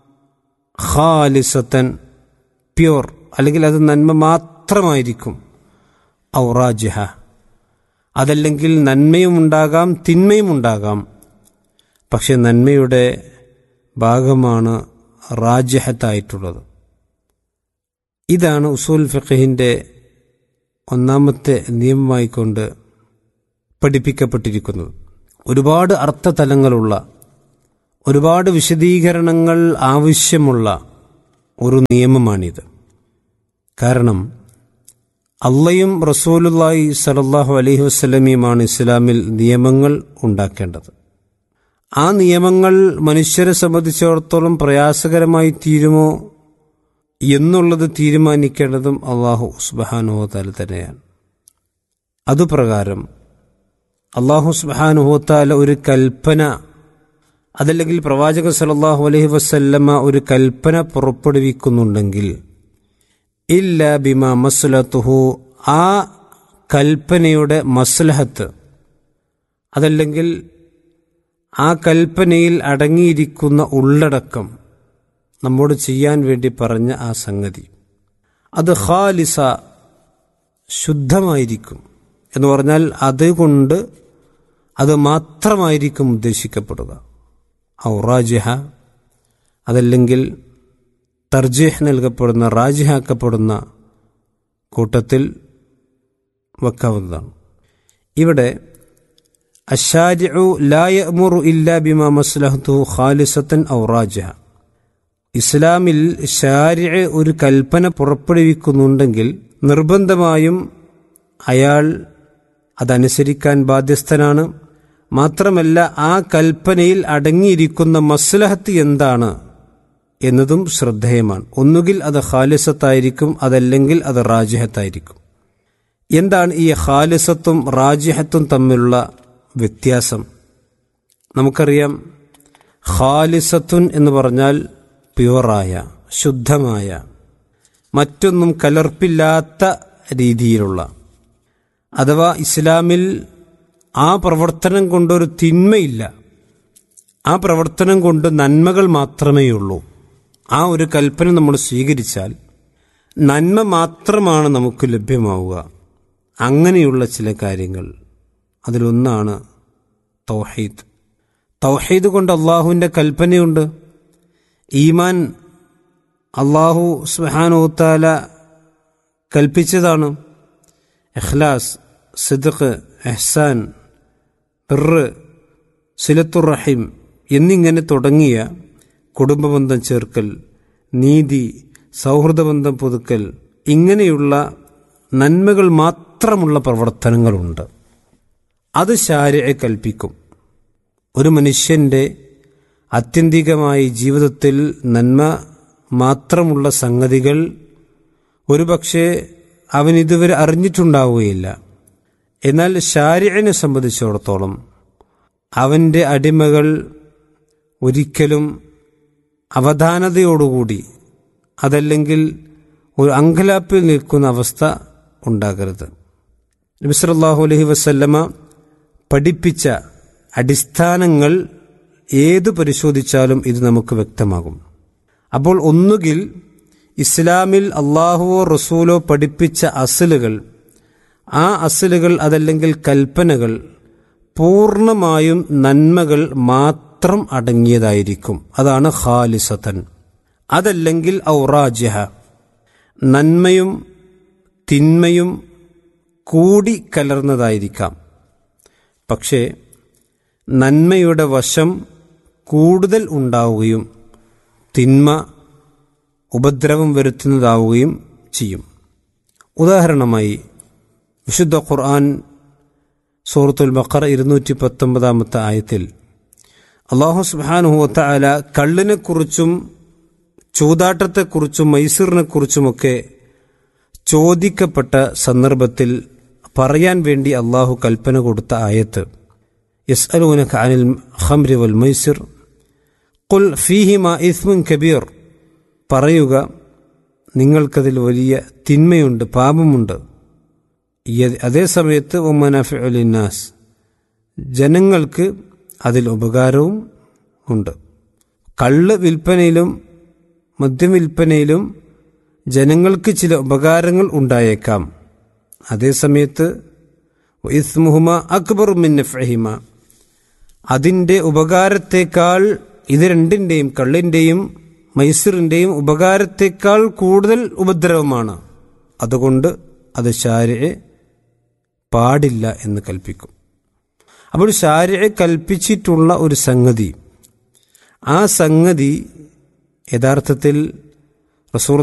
ഖാലിസത്തൻ, പ്യൂർ, അല്ലെങ്കിൽ അത് നന്മ മാത്രമായിരിക്കും, ഔ റാജിഹ, അതല്ലെങ്കിൽ നന്മയും ഉണ്ടാകാം തിന്മയും ഉണ്ടാകാം, പക്ഷെ നന്മയുടെ ഭാഗമാണ് റാജിഹത്തായിട്ടുള്ളത്. ഇതാണ് ഉസൂൽ ഫിഖഹിൻ്റെ ഒന്നാമത്തെ നിയമമായിക്കൊണ്ട് പഠിപ്പിക്കപ്പെട്ടിരിക്കുന്നത്. ഒരുപാട് അർത്ഥതലങ്ങളുള്ള, ഒരുപാട് വിശദീകരണങ്ങൾ ആവശ്യമുള്ള ഒരു നിയമമാണിത്. കാരണം അള്ളയും റസൂലുള്ളാഹി സ്വല്ലല്ലാഹു അലൈഹി വസല്ലമയുമാണ് ഇസ്ലാമിൽ നിയമങ്ങൾ ഉണ്ടാക്കേണ്ടത്. ആ നിയമങ്ങൾ മനുഷ്യരെ സംബന്ധിച്ചിടത്തോളം പ്രയാസകരമായി തീരുമോ എന്നുള്ളത് തീരുമാനിക്കേണ്ടതും അള്ളാഹു സുബ്ഹാനഹു വ തആല തന്നെയാണ്. അതുപ്രകാരം അള്ളാഹു സുബ്ഹാനഹു വ തആല ഒരു കൽപ്പന, അതല്ലെങ്കിൽ പ്രവാചകൻ സല്ലല്ലാഹു അലൈഹി വസല്ലമ ഒരു കൽപ്പന പുറപ്പെടുവിക്കുന്നുണ്ടെങ്കിൽ ഇല്ലാ ബിമാ മസ്ലഹതുഹു, ആ കൽപ്പനയുടെ മസ്ലഹത്ത്, അതല്ലെങ്കിൽ ആ കൽപ്പനയിൽ അടങ്ങിയിരിക്കുന്ന ഉള്ളടക്കം, നമ്മോട് ചെയ്യാൻ വേണ്ടി പറഞ്ഞ ആ സംഗതി അത് ഖാലിസ, ശുദ്ധമായിരിക്കും എന്ന് പറഞ്ഞാൽ അതുകൊണ്ട് അത് മാത്രമായിരിക്കും ഉദ്ദേശിക്കപ്പെടുക. ഔ റാജിഹ, അതല്ലെങ്കിൽ തർജീഹ് നൽകപ്പെടുന്ന, റാജിഹാക്കപ്പെടുന്ന കൂട്ടത്തിൽ വെക്കാവുന്നതാണ്. ഇവിടെ അശ്ശാരിഉ ലാ യഅ്മുറു ഇല്ലാ ബിമാ മസ്ലഹതുഹു ഖാലിസത്തൻ ഔ റാജിഹ. ഇസ്ലാമിൽ ശാരിഅ് ഒരു കൽപ്പന പുറപ്പെടുവിക്കുന്നുണ്ടെങ്കിൽ നിർബന്ധമായും അയാൾ അതനുസരിക്കാൻ ബാധ്യസ്ഥനാണ്. മാത്രമല്ല ആ കൽപ്പനയിൽ അടങ്ങിയിരിക്കുന്ന മസ്ലഹത്ത് എന്താണ് എന്നതും ശ്രദ്ധേയമാണ്. ഒന്നുകിൽ അത് ഖാലിസത്തായിരിക്കും, അതല്ലെങ്കിൽ അത് റാജിഹത്തായിരിക്കും. എന്താണ് ഈ ഖാലിസത്തും റാജിഹത്തും തമ്മിലുള്ള വ്യത്യാസം? നമുക്കറിയാം, ഖാലിസത്തുൻ എന്ന് പറഞ്ഞാൽ പ്യുവറായ, ശുദ്ധമായ, മറ്റൊന്നും കലർപ്പില്ലാത്ത രീതിയിലുള്ള, അഥവാ ഇസ്ലാമിൽ ആ പ്രവർത്തനം കൊണ്ടൊരു തിന്മയില്ല, ആ പ്രവർത്തനം കൊണ്ട് നന്മകൾ മാത്രമേ ഉള്ളൂ. ആ ഒരു കൽപ്പന നമ്മൾ സ്വീകരിച്ചാൽ നന്മ മാത്രമാണ് നമുക്ക് ലഭ്യമാവുക. അങ്ങനെയുള്ള ചില കാര്യങ്ങൾ, അതിലൊന്നാണ് തൗഹീദ്. തൗഹീദ് കൊണ്ട് അള്ളാഹുവിൻ്റെ കൽപ്പനയുണ്ട്. ഈമാൻ അള്ളാഹു സുബ്ഹാനഹു വ തആല കൽപ്പിച്ചതാണ്. ഇഖ്ലാസ്, സിദ്ഖ്, ഇഹ്സാൻ, ബിർറ്, സിലത്തുർ റഹീം എന്നിങ്ങനെ തുടങ്ങിയ കുടുംബബന്ധം ചേർക്കൽ, നീതി, സൗഹൃദബന്ധം പുതുക്കൽ, ഇങ്ങനെയുള്ള നന്മകൾ മാത്രമുള്ള പ്രവർത്തനങ്ങളുണ്ട്. അത് ശാരിഅ കൽപ്പിക്കും. ഒരു മനുഷ്യൻ്റെ ആത്യന്തികമായി ജീവിതത്തിൽ നന്മ മാത്രമുള്ള സംഗതികൾ ഒരുപക്ഷെ അവൻ ഇതുവരെ അറിഞ്ഞിട്ടുണ്ടാവുകയില്ല. എന്നാൽ ശാരിഅനെ സംബന്ധിച്ചിടത്തോളം അവൻ്റെ അടിമകൾ ഒരിക്കലും അവധാനതയോടുകൂടി, അതല്ലെങ്കിൽ ഒരു അങ്കലാപ്പിൽ നിൽക്കുന്ന അവസ്ഥ ഉണ്ടാകരുത്. നബി സല്ലല്ലാഹു അലൈഹി വസല്ലമ പഠിപ്പിച്ച അടിസ്ഥാനങ്ങൾ ഏത് പരിശോധിച്ചാലും ഇത് നമുക്ക് വ്യക്തമാകും. അപ്പോൾ ഒന്നുകിൽ ഇസ്ലാമിൽ അള്ളാഹുവോ റസൂലോ പഠിപ്പിച്ച അസ്ലുകൾ, ആ അസ്ലുകൾ അതല്ലെങ്കിൽ കൽപ്പനകൾ പൂർണ്ണമായും നന്മകൾ മാത്രം അടങ്ങിയതായിരിക്കും. അതാണ് ഖാലിസത്തൻ. അതല്ലെങ്കിൽ ഔ റാജിഹ, നന്മയും തിന്മയും കൂടി കലർന്നതായിരിക്കാം. പക്ഷേ നന്മയുടെ വശം കൂടുതൽ ഉണ്ടാവുകയും തിന്മ ഉപദ്രവം വരുത്തുന്നതാവുകയും ചെയ്യും. ഉദാഹരണമായി വിശുദ്ധ ഖുർആൻ സൂറത്തുൽ ബഖറ 219 ആയത്തിൽ അല്ലാഹു സുബ്ഹാനഹു വ തആല കള്ളിനെക്കുറിച്ചും ചൂതാട്ടത്തെക്കുറിച്ചും മൈസൂറിനെക്കുറിച്ചുമൊക്കെ ചോദിക്കപ്പെട്ട സന്ദർഭത്തിൽ പറയാൻ വേണ്ടി അള്ളാഹു കൽപ്പന കൊടുത്ത ആയത്ത്, യസ്അലൂനക അനിൽ ഖംരി വൽ മൈസിർ ഖുൽ ഫീഹിമാ ഇസ്മുൻ കബീർ, പറയുക നിങ്ങൾക്കതിൽ വലിയ തിന്മയുണ്ട്, പാപമുണ്ട്. അതേസമയത്ത് വമനാഫിഉ ലിന്നാസ്, ജനങ്ങൾക്ക് അതിൽ ഉപകാരവും ഉണ്ട്. കള്ള് വിൽപ്പനയിലും മദ്യം വിൽപ്പനയിലും ജനങ്ങൾക്ക് ചില ഉപകാരങ്ങൾ ഉണ്ടായേക്കാം. അതേസമയത്ത് ഇസ്മുഹുമ അക്ബറു മിൻ നഫ്ഇഹിമ, അതിൻ്റെ ഉപകാരത്തേക്കാൾ ഇത് രണ്ടിൻ്റെയും, കള്ളിൻ്റെയും മൈസിറിൻ്റെയും ഉപകാരത്തേക്കാൾ കൂടുതൽ ഉപദ്രവമാണ്. അതുകൊണ്ട് അത് ശാരിഅ പാടില്ല എന്ന് കൽപ്പിക്കും. അപ്പോൾ ശാരിഅ കൽപ്പിച്ചിട്ടുള്ള ഒരു സംഗതി, ആ സംഗതി യഥാർത്ഥത്തിൽ റസൂൽ